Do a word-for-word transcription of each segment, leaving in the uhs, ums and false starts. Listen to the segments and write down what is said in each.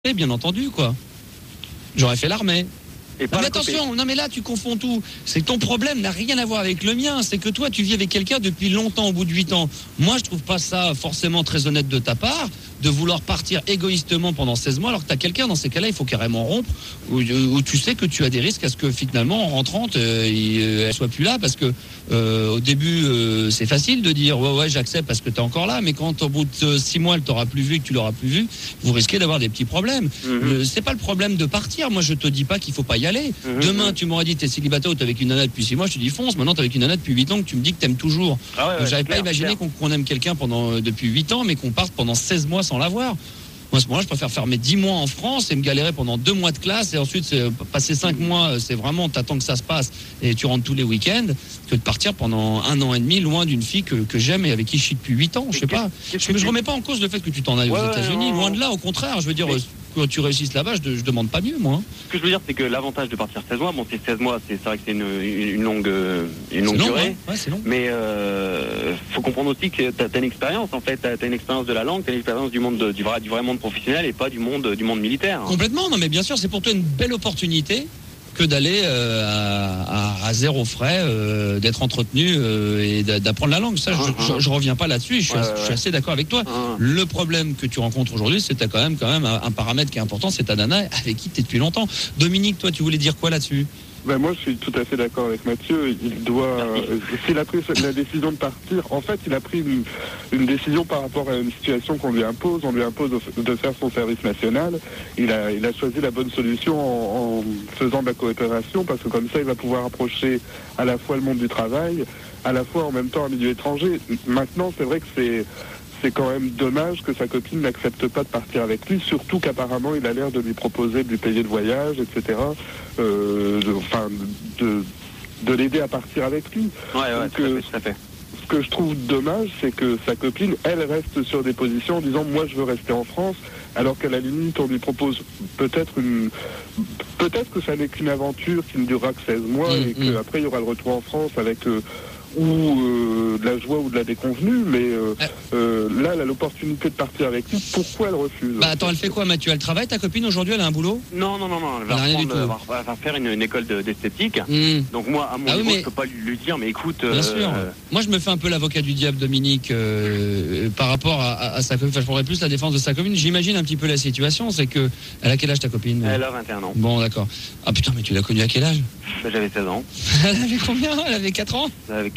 bien entendu, quoi. J'aurais fait l'armée. Et Non mais attention, non mais là tu confonds tout. C'est que ton problème n'a rien à voir avec le mien. C'est que toi tu vis avec quelqu'un depuis longtemps, au bout de huit ans. Moi je trouve pas ça forcément très honnête de ta part de vouloir partir égoïstement pendant seize mois alors que tu as quelqu'un. Dans ces cas-là il faut carrément rompre où, où tu sais que tu as des risques à ce que finalement en rentrant euh, il, elle soit plus là parce que euh, au début euh, c'est facile de dire ouais ouais j'accepte parce que tu es encore là, mais quand au bout de six mois elle t'aura plus vu et que tu l'auras plus vu, vous risquez d'avoir des petits problèmes. Mm-hmm. euh, c'est pas le problème de partir. Moi je te dis pas qu'il faut pas y aller. Mmh, Demain, tu m'aurais dit t'es célibataire ou t'es avec une nana depuis six mois, je te dis fonce. Maintenant, t'es avec une nana depuis huit ans que tu me dis que t'aimes toujours. Ah ouais, ouais, j'avais pas imaginé qu'on, qu'on aime quelqu'un pendant euh, depuis huit ans, mais qu'on parte pendant seize mois sans l'avoir. Moi, à ce moment-là, je préfère faire mes dix mois en France et me galérer pendant deux mois de classe et ensuite c'est, passer cinq mmh. mois, c'est vraiment t'attends que ça se passe et tu rentres tous les week-ends que de partir pendant un an et demi loin d'une fille que, que j'aime et avec qui je suis depuis huit ans. Je sais pas. Je, je remets pas en cause le fait que tu t'en ailles ouais, aux États-Unis. Ouais, loin de là, au contraire. Je veux dire. Mais... quand tu réussisses là-bas, je, je demande pas mieux, moi. Ce que je veux dire, c'est que l'avantage de partir seize mois, bon, c'est seize mois, c'est, c'est vrai que c'est une, une longue, une longue long, durée. Ouais. Ouais, c'est long. Mais euh, faut comprendre aussi que t'as, t'as une expérience, en fait. T'as, t'as une expérience de la langue, t'as une expérience du monde, de, du, vrai, du vrai monde professionnel et pas du monde, du monde militaire. Complètement, non, mais bien sûr, c'est pour toi une belle opportunité que d'aller euh, à, à, à zéro frais, euh, d'être entretenu euh, et d'apprendre la langue. Ça, je, je, je reviens pas là-dessus. Je suis, ouais, je suis assez d'accord avec toi. Uh-huh. Le problème que tu rencontres aujourd'hui, c'est que tu as quand même, quand même un, un paramètre qui est important, c'est ta nana avec qui tu es depuis longtemps. Dominique, toi, tu voulais dire quoi là-dessus ? Ben moi, je suis tout à fait d'accord avec Mathieu. Il doit, euh, s'il a pris la décision de partir, en fait, il a pris une, une décision par rapport à une situation qu'on lui impose. On lui impose de faire son service national. Il a, il a choisi la bonne solution en, en faisant de la coopération, parce que comme ça, il va pouvoir approcher à la fois le monde du travail, à la fois en même temps un milieu étranger. Maintenant, c'est vrai que c'est c'est quand même dommage que sa copine n'accepte pas de partir avec lui, surtout qu'apparemment il a l'air de lui proposer de lui payer le voyage, et cetera. Euh, de, enfin, de, de l'aider à partir avec lui. Ouais, ouais, Donc, tout à fait, tout à fait. Ce que je trouve dommage, c'est que sa copine, elle, reste sur des positions en disant « moi, je veux rester en France », alors qu'à la limite, on lui propose peut-être une... Peut-être que ça n'est qu'une aventure qui ne durera que seize mois mmh, et qu'après, mmh. il y aura le retour en France avec... Euh, ou euh, de la joie ou de la déconvenue, mais euh, euh. Euh, là, elle a l'opportunité de partir avec lui. Pourquoi elle refuse ? Bah attends, elle fait quoi, Mathieu ? Elle travaille, ta copine, aujourd'hui ? Elle a un boulot ? Non, non, non, non. Elle va, elle reprendre, va, va faire une, une école de, d'esthétique. Mmh. Donc moi, à mon ah, niveau, oui, mais... je peux pas lui, lui dire, mais écoute... Bien euh, sûr. Euh... Moi, je me fais un peu l'avocat du diable, Dominique, euh, par rapport à, à, à sa copine. Enfin, je pourrais plus la défense de sa copine. J'imagine un petit peu la situation, c'est que... Elle a quel âge, ta copine ? Elle a vingt et un ans. Bon, d'accord. Ah putain, mais tu l'as connue à quel âge ? J'avais seize ans. Elle avait combien ? Elle avait quatre ans ? Avec...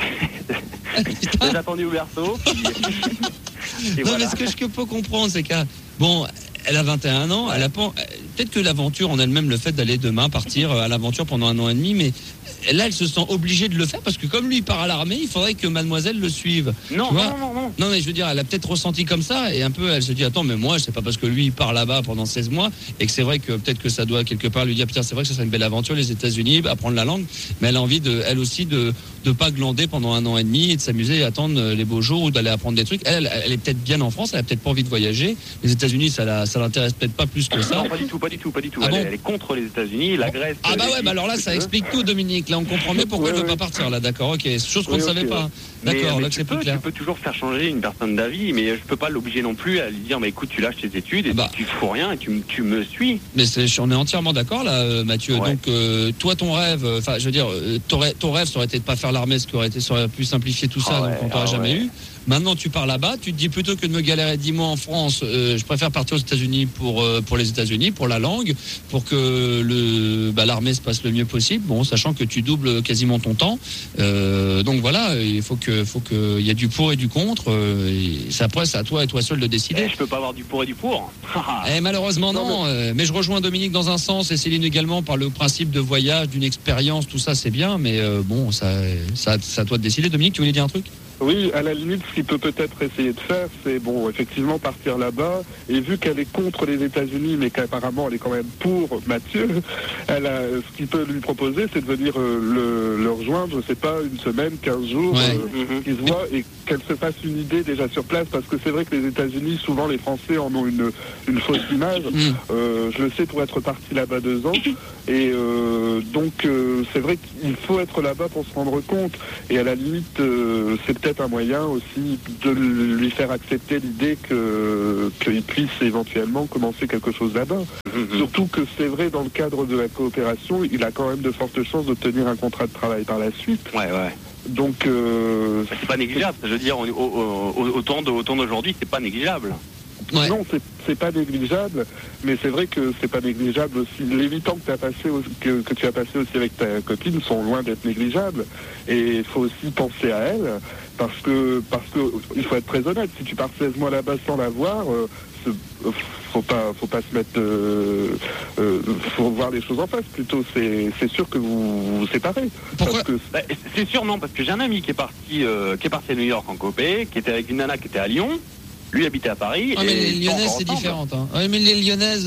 J'ai attendu au berceau. Puis... non, voilà. Mais ce que je peux comprendre, c'est qu'elle, bon, elle a vingt et un ans, ouais. Elle a pas, peut-être que l'aventure en elle-même, le fait d'aller demain partir à l'aventure pendant un an et demi, mais là, elle se sent obligée de le faire parce que comme lui il part à l'armée, il faudrait que mademoiselle le suive. Non, non, non, non, non. Non, mais je veux dire, elle a peut-être ressenti comme ça et un peu, elle se dit, attends, mais moi, c'est pas parce que lui il part là-bas pendant seize mois et que c'est vrai que peut-être que ça doit quelque part lui dire, putain, c'est vrai que ça serait une belle aventure, les États-Unis, apprendre la langue, mais elle a envie de, elle aussi, de de pas glander pendant un an et demi et de s'amuser et attendre les beaux jours ou d'aller apprendre des trucs. Elle, elle, elle est peut-être bien en France, elle a peut-être pas envie de voyager. Les États-Unis, ça, la, ça l'intéresse peut-être pas plus que ça. Non, pas du tout, pas du tout, pas du tout. Ah elle, bon elle est contre les États-Unis, la Grèce. Ah bah ouais, bah alors là, ça explique tout, Dominique. Là, on comprend mieux pourquoi elle veut pas partir. Là, d'accord, ok. Chose qu'on ne savait pas. D'accord, là, c'est plus clair. Tu peux toujours faire changer une personne d'avis, mais je peux pas l'obliger non plus à lui dire, mais écoute, tu lâches tes études et bah. tu fous rien et tu, tu me suis. Mais c'est, on est entièrement d'accord là, Mathieu. Ouais. Donc, euh, toi, ton rêve, enfin, je veux dire, ton rêve, ton rêve, ça aurait été de pas faire l'armée, ce qui aurait été, ça aurait pu simplifier tout ça, ah ouais, donc on t'aurait ah jamais ouais. eu. Maintenant, tu pars là-bas, tu te dis plutôt que de me galérer dix mois en France, euh, je préfère partir aux États-Unis pour euh, pour les États-Unis, pour la langue, pour que le bah, l'armée se passe le mieux possible. Bon, sachant que tu doubles quasiment ton temps. Euh, donc voilà, il faut que faut que il y a du pour et du contre. Euh, et c'est après, c'est à toi et toi seul de décider. Eh, je peux pas avoir du pour et du pour. eh, malheureusement non. non mais... Euh, mais je rejoins Dominique dans un sens et Céline également par le principe de voyage, d'une expérience, tout ça c'est bien, mais euh, bon, ça, ça, c'est à toi de décider. Dominique, tu voulais dire un truc ? Oui, à la limite, ce qu'il peut peut-être essayer de faire, c'est, bon, effectivement, partir là-bas, et vu qu'elle est contre les États-Unis, mais qu'apparemment elle est quand même pour Mathieu, elle a, ce qu'il peut lui proposer, c'est de venir euh, le, le rejoindre, je sais pas, une semaine, quinze jours, ouais. euh, mm-hmm. qu'ils se voient, et qu'elle se fasse une idée déjà sur place, parce que c'est vrai que les États-Unis, souvent les Français en ont une, une fausse image. Mm. Euh, je le sais pour être parti là-bas deux ans, et euh, donc euh, c'est vrai qu'il faut être là-bas pour se rendre compte, et à la limite, euh, c'est peut-être un moyen aussi de lui faire accepter l'idée que qu'il puisse éventuellement commencer quelque chose là-bas. Mmh. Surtout que c'est vrai, dans le cadre de la coopération, il a quand même de fortes chances d'obtenir un contrat de travail par la suite. Ouais, ouais. Donc, euh, c'est pas négligeable. Je veux dire, au, au, au, au temps de, au temps d'aujourd'hui, c'est pas négligeable. Ouais. Non, c'est, c'est pas négligeable, mais c'est vrai que c'est pas négligeable aussi. Les huit ans que, t'as passé au, que, que tu as passé aussi avec ta copine sont loin d'être négligeables. Et il faut aussi penser à elle, parce que, parce que il faut être très honnête. Si tu pars seize mois là-bas sans la voir, euh, faut pas, faut pas se mettre, euh, euh, faut voir les choses en face. Plutôt, c'est, c'est sûr que vous vous séparez. Pourquoi parce que... bah, c'est sûr, non, parce que j'ai un ami qui est parti, euh, qui est parti à New York en copé, qui était avec une nana qui était à Lyon. Lui habitait à Paris. Ah, mais les Lyonnaises, c'est différent. Hein. Oui, mais les Lyonnaises,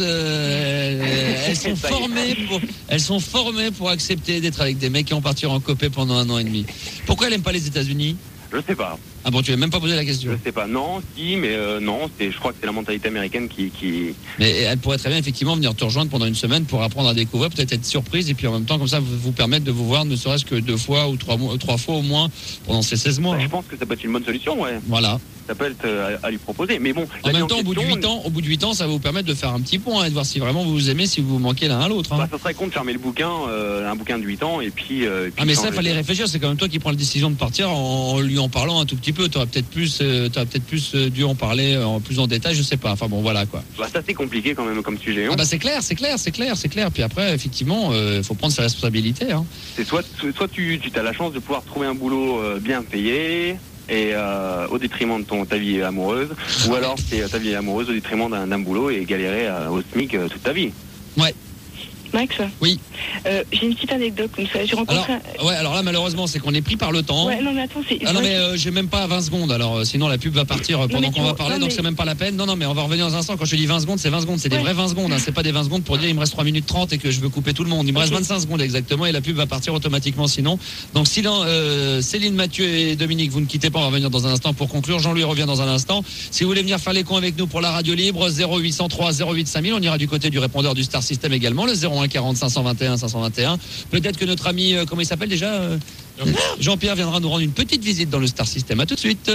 euh, elles, sont formées pour, elles sont formées pour accepter d'être avec des mecs qui vont partir en copé pendant un an et demi. Pourquoi elles n'aiment pas les États-Unis ? Je sais pas. Ah bon, tu n'as même pas posé la question. Je sais pas. Non, si, mais euh, non. C'est, je crois que c'est la mentalité américaine qui, qui. Mais elle pourrait très bien effectivement venir te rejoindre pendant une semaine pour apprendre à découvrir, peut-être être surprise et puis en même temps comme ça vous, vous permettre de vous voir ne serait-ce que deux fois ou trois mois, trois fois au moins pendant ces seize mois. Bah, hein. Je pense que ça peut être une bonne solution, ouais. Voilà. Ça peut être euh, à lui proposer. Mais bon. En même temps, en au bout de huit ans, au bout de huit ans, ça va vous permettre de faire un petit point et de voir si vraiment vous vous aimez, si vous vous manquez l'un à l'autre. Hein. Bah, ça serait con de fermer le bouquin, euh, un bouquin de huit ans et puis. Euh, et puis ah mais ça, changer. fallait réfléchir. C'est quand même toi qui prends la décision de partir en, en lui en parlant un tout petit peu. T'aurais peut-être plus, euh, t'aurais peut-être plus euh, dû en parler en plus en détail. Je sais pas. Enfin bon, voilà quoi. Bah, ça c'est compliqué quand même comme sujet. Hein. Ah bah c'est clair, c'est clair, c'est clair, c'est clair. Puis après, effectivement, il euh, faut prendre ses responsabilités. Hein. C'est soit, soit tu, tu as la chance de pouvoir trouver un boulot euh, bien payé. Et euh, au détriment de ton, ta vie amoureuse, ou alors c'est ta vie amoureuse au détriment d'un, d'un boulot et galérer euh, au SMIC euh, toute ta vie. Ouais. Max ? Oui. Euh, j'ai une petite anecdote comme ça. J'ai rencontré. Alors, un... ouais, alors là, malheureusement, c'est qu'on est pris par le temps. Ouais, non, mais attends, c'est. Ah non, mais euh, j'ai même pas vingt secondes. Alors, euh, sinon, la pub va partir euh, pendant non, qu'on va parler, non, donc mais... c'est même pas la peine. Non, non, mais on va revenir dans un instant. Quand je dis vingt secondes, c'est vingt secondes. C'est ouais. des vrais vingt secondes. Hein. C'est pas des vingt secondes pour dire il me reste trois minutes trente et que je veux couper tout le monde. Il me okay. reste vingt-cinq secondes exactement et la pub va partir automatiquement sinon. Donc, si dans, euh, Céline, Mathieu et Dominique, vous ne quittez pas, on va revenir dans un instant pour conclure. Jean-Louis revient dans un instant. Si vous voulez venir faire les cons avec nous pour la radio libre, zéro huit cent trois zéro huit cinq mille, on ira du côté du répondeur du Star System également, le zéro un quarante cinq cent vingt et un cinq cent vingt et un. Peut-être que notre ami, euh, comment il s'appelle déjà euh, Jean-Pierre. Jean-Pierre viendra nous rendre une petite visite dans le Star System. À tout de suite.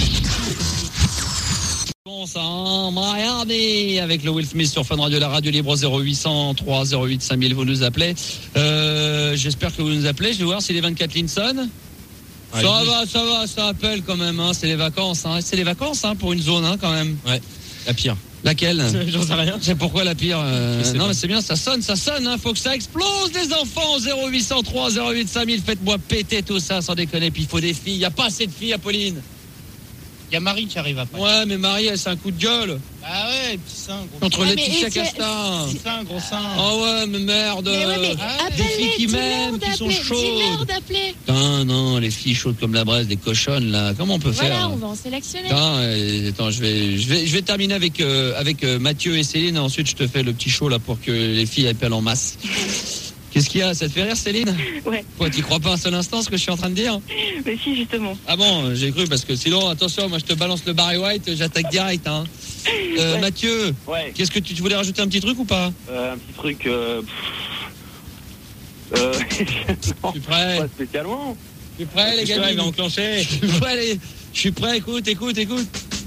Bon sang, Miami avec le Will Smith sur Fun Radio, la radio libre zéro huit cent trois zéro huit cinq mille. Vous nous appelez. Euh, j'espère que vous nous appelez. Je vais voir si les vingt-quatre Linson. Ah, ça oui. va, ça va, ça appelle quand même. Hein. C'est les vacances. Hein. C'est les vacances hein, pour une zone hein, quand même. Ouais, la pire. Laquelle ? J'en sais rien. C'est pourquoi la pire euh... Non pas. mais c'est bien, ça sonne, ça sonne, hein. Faut que ça explose les enfants. Zéro huit cent trois zéro huit cinq mille, faites-moi péter tout ça sans déconner. Puis il faut des filles, il n'y a pas assez de filles, Apolline. Il y a Marie qui arrive après. Ouais mais Marie elle c'est un coup de gueule. Ah ouais, petit sein, gros Entre sein. Laetitia Casta. Petit sein, gros sein. Oh ouais mais merde. Mais ouais, mais ah, des filles qui m'aiment, qui sont chaudes. Putain non, les filles chaudes comme la braise, des cochonnes là. Comment on peut voilà, faire? Voilà, on va en sélectionner. Attends, euh, attends, je vais, je vais, je vais terminer avec euh, avec euh, Mathieu et Céline. Ensuite, je te fais le petit show là pour que les filles appellent en masse. Qu'est-ce qu'il y a? Ça te fait rire, Céline? Ouais. Quoi, t'y crois pas un seul instant ce que je suis en train de dire? Mais si, justement. Ah bon, j'ai cru parce que sinon, attention, moi je te balance le Barry White, j'attaque direct. Hein. Euh, ouais. Mathieu, ouais. Qu'est-ce que tu, tu voulais rajouter un petit truc ou pas? euh, Un petit truc. Euh... Euh... non, je suis prêt. Pas spécialement. Je suis prêt, les gars. Il va enclencher. Je suis prêt, les... Je suis prêt. Écoute, écoute, écoute.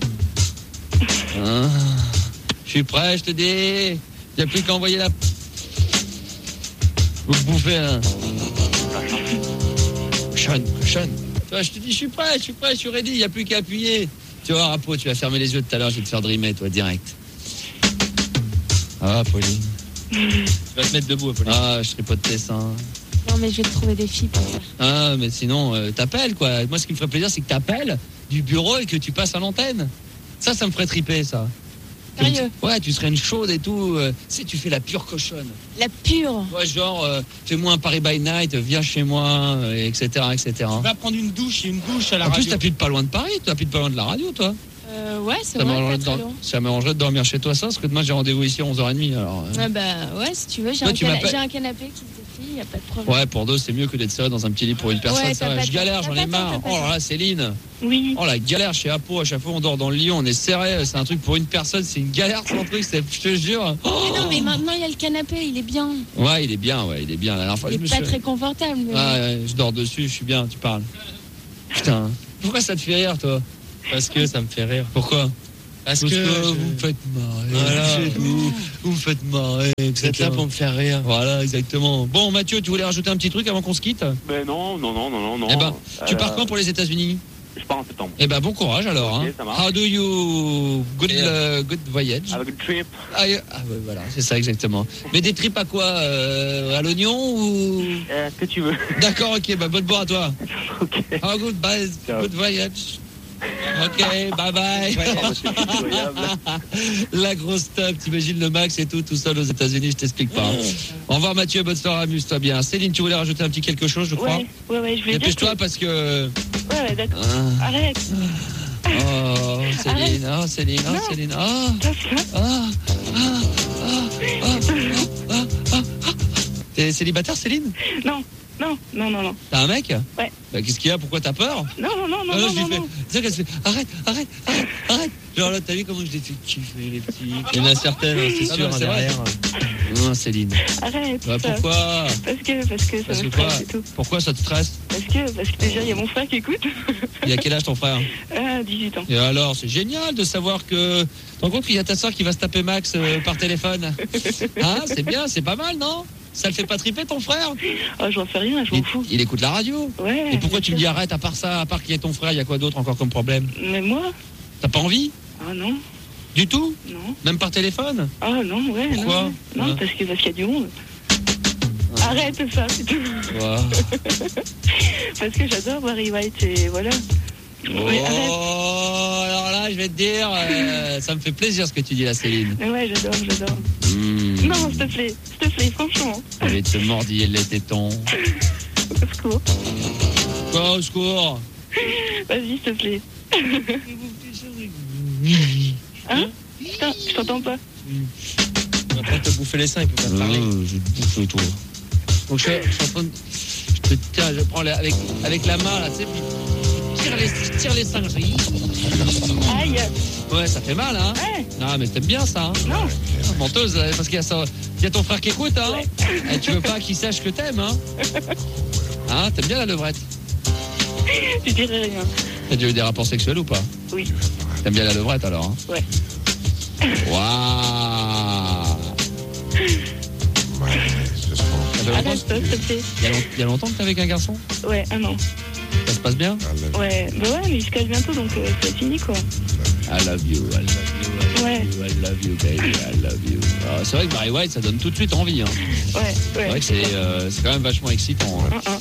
Ah, je suis prêt, je te dis. Il n'y a plus qu'à envoyer la. Vous bouffez un. Cochonne, cochonne. Toi, je te dis, je suis prêt, je suis prêt, je suis ready. Il n'y a plus qu'à appuyer. Tu vois, Rapo, tu vas fermer les yeux tout à l'heure. Je vais te faire dreamer, toi, direct. Ah, Pauline. Tu vas te mettre debout, Pauline. Ah, je tripote tes seins. Non, mais je vais te trouver des filles pour ça. Ah, mais sinon, euh, t'appelles, quoi. Moi, ce qui me ferait plaisir, c'est que t'appelles du bureau et que tu passes à l'antenne. Ça, ça me ferait triper, ça. Sérieux? Ouais, tu serais une chaude et tout. Euh, tu sais, tu fais la pure cochonne. La pure? Ouais, genre, euh, fais-moi un Paris by Night, viens chez moi, euh, et cetera, et cetera. Tu vas prendre une douche, il y a une douche à la en radio. En plus, t'habites pas loin de Paris, t'habites pas loin de la radio, toi. Euh, ouais, c'est ça vrai, pas très long. Ça m'arrangerait de dormir chez toi, ça, parce que demain, j'ai rendez-vous ici à onze heures trente, alors... Euh... Ah bah, ouais, si tu veux, j'ai, toi, un, tu cana- j'ai un canapé qui se défie, y a pas de problème. Ouais, pour deux, c'est mieux que d'être seul dans un petit lit pour une personne. Ouais, ça va. Je galère, j'en ai marre. Oh là là, Céline. Oui. Oh la galère chez Apo, à chaque fois on dort dans le lit, on est serré, c'est un truc pour une personne, c'est une galère son truc, c'est, je te jure. Oh mais non, mais maintenant il y a le canapé, il est bien. Ouais, il est bien, ouais, il est bien. La dernière fois, il je est me pas suis... très confortable. Mais... Ouais, ouais, je dors dessus, je suis bien, tu parles. Putain. Pourquoi ça te fait rire, toi? Parce que ça me fait rire. Pourquoi? Parce, Parce que, que, je- vous me faites marrer. Voilà. Vous, vous me faites marrer. Vous êtes là pour me faire rire. Voilà, exactement. Bon, Mathieu, tu voulais rajouter un petit truc avant qu'on se quitte? Ben non, non, non, non, non, non. Eh ben, tu Euh, pars quand pour les États-Unis? Je pars en septembre. Eh ben, bon courage alors. Ok, Hein. ça marche. How do you good, Et, euh, good voyage? Avec une trip. Ah, euh, ah, ouais, voilà, c'est ça exactement. Mais des tripes à quoi? euh, À l'oignon ou? Euh, ce que tu veux. D'accord, ok, bah bonne boire à toi. Ok. Ah, good, bye, Ciao. good voyage. Ok, bye bye. Oh, c'est incroyable. La grosse top, t'imagines le Max et tout, tout seul aux États-Unis, je t'explique pas. Au revoir Mathieu, bonne soirée, amuse-toi bien. Céline, tu voulais rajouter un petit quelque chose, je crois? Ouais, ouais, ouais, je voulais dire. Dépêche-toi que- parce que. Ouais, ouais, d'accord. Ah. Arrête. Oh, Céline, oh, Céline, oh, Non. Céline, oh, Stop, là. ah, ah, ah, ah, ah, ah, ah. T'es célibataire, Céline? Non, non, non, non, non. T'as un mec? Ouais. Bah, qu'est-ce qu'il y a? Pourquoi t'as peur? Non, non, non, non, Ah non, non, je lui non, fais. non. Tu sais qu'elle se fait. Arrête, arrête, arrête, arrête. Genre là, t'as vu comment je l'ai fait kiffer, les petits. Il y en a certaines, hein, c'est Ah sûr, non, hein, c'est vrai. derrière. Non, Céline. Arrête. Bah, ça. pourquoi? Parce que, parce que ça Parce me que quoi? stresse et tout. Pourquoi ça te stresse? Parce que, parce que déjà, il y a mon frère qui écoute. Il a quel âge ton frère? Ah, dix-huit ans. Et alors, c'est génial de savoir que. Tu te rends compte qu'il y a ta soeur qui va se taper Max euh, par téléphone? Hein? C'est bien, c'est pas mal, non? Ça le fait pas triper ton frère? Ah, j'en sais rien, je il, m'en fous. il écoute la radio. Ouais. Et pourquoi tu me bien dis arrête, à part ça, à part qu'il y ait ton frère, il y a quoi d'autre encore comme problème? sûr. Mais moi? T'as pas envie? Ah non, Du tout? non. Même par téléphone? Ah non, ouais, Pourquoi? non. Non, Ouais. parce que parce qu'il y a du monde. Arrête ça, c'est tout. Ouais. Parce que j'adore Barry White et voilà. Mais arrête. Oh, alors là, je vais te dire, euh, ça me fait plaisir ce que tu dis là, Céline. Mais ouais, j'adore, j'adore. Mmh. Non, s'il te plaît, s'il te plaît, franchement. Je vais te mordiller les tétons. Au secours. Quoi, au secours? Vas-y, s'il te plaît. Hein? Putain, je t'entends pas. Il va pas te bouffer les seins, il peut pas te parler. Euh, je te bouffe et tout. Donc je, je suis en train de. Je te tiens, je prends la- avec, avec la main là, tu sais, puis je tire les, je tire les singeries. Aïe. Ouais, ça fait mal, hein? Ouais. Non, mais t'aimes bien ça, hein? Non. Menteuse, euh, parce qu'il y a, ça- il y a ton frère qui écoute, hein? Et tu veux pas qu'il sache que t'aimes, hein? Hein? T'aimes bien la levrette? Je dirais rien. T'as déjà eu des rapports sexuels ou pas? Oui. T'aimes bien la levrette alors, hein? Ouais. Waouh! Ça fait longtemps- Arrête, s'il te plaît. Il y a long- il y a longtemps que t'es avec un garçon? Ouais, un an. Ça se passe bien? Ouais, bah ouais, mais il se casse bientôt, donc euh, c'est fini, quoi. I love you, I love you, I love Ouais. you, I love you, baby, I love you. Ah, c'est vrai que Barry White, ça donne tout de suite envie. Hein. Ouais, C'est ouais. vrai que c'est, euh, c'est quand même vachement excitant. Hein. Un, un.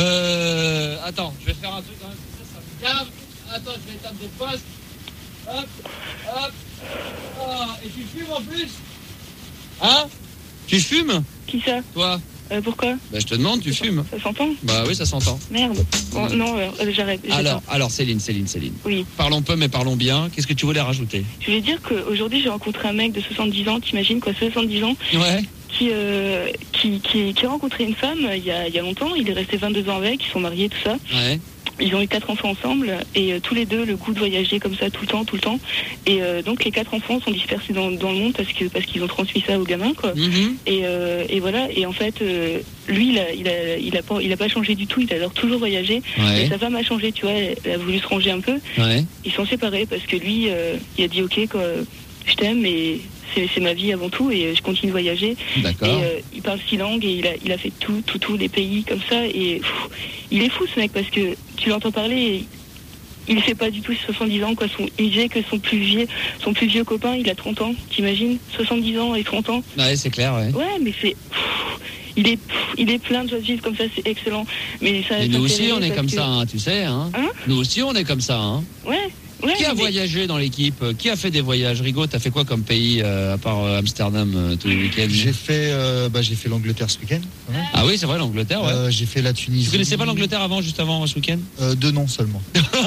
Euh, attends, je vais faire un truc quand même. Ça me gave. Attends, je vais étape de poste. Hop, hop. Ah, et tu fumes en plus? Hein? Tu fumes, Qui ça? toi? Euh, pourquoi? Bah, je te demande, tu fumes? Ça s'entend? Bah oui, ça s'entend. Merde. Bon, Ouais. non, euh, j'arrête. j'attends. Alors, alors, Céline, Céline, Céline. Oui. Parlons peu, mais parlons bien. Qu'est-ce que tu voulais rajouter? Je voulais dire qu'aujourd'hui, j'ai rencontré un mec de soixante-dix ans, t'imagines quoi, soixante-dix ans, Ouais. qui, euh, qui, qui, qui a rencontré une femme euh, il y a, il y a longtemps. Il est resté vingt-deux ans avec, ils sont mariés, tout ça. Ouais. Ils ont eu quatre enfants ensemble et euh, tous les deux le goût de voyager comme ça tout le temps, tout le temps. Et euh, donc les quatre enfants sont dispersés dans, dans le monde parce que parce qu'ils ont transmis ça aux gamins, quoi. Mhm. Et, euh, et voilà. Et en fait, euh, lui, il a, il a, il a pas, il a pas changé du tout. Il adore toujours voyager. Et Ouais. sa femme a changé, tu vois. Elle, elle a voulu se ranger un peu. Ouais. Ils sont séparés parce que lui, euh, il a dit ok, quoi, je t'aime, mais c'est c'est ma vie avant tout et je continue de voyager. Et D'accord. euh, il parle six langues et il a, il a fait tout, tout, tous les pays comme ça. Et pff, il est fou ce mec parce que tu l'entends parler. Et il fait pas du tout soixante-dix ans, quoi. Son, il disait que son plus vieux, son plus vieux copain, il a trente ans. T'imagines, soixante-dix ans et trente ans. Ouais, c'est clair, ouais. Ouais, mais c'est, pff, il est, pff, il est plein de joie de vivre comme ça, c'est excellent. Mais ça. Et ça nous me aussi, fait on rire est parce comme que- ça, hein, tu sais. Hein. Hein Nous aussi, on est comme ça. Hein. Ouais. Ouais, Qui a mais- voyagé dans l'équipe? Qui a fait des voyages? Rigaud, t'as fait quoi comme pays euh, à part euh, Amsterdam euh, tous les week-ends? J'ai fait, euh, bah, j'ai fait l'Angleterre ce week-end. quand même. Ah oui, c'est vrai, l'Angleterre, ouais. Euh, j'ai fait la Tunisie. Tu connaissais pas l'Angleterre avant, juste avant ce week-end? euh, Deux noms seulement.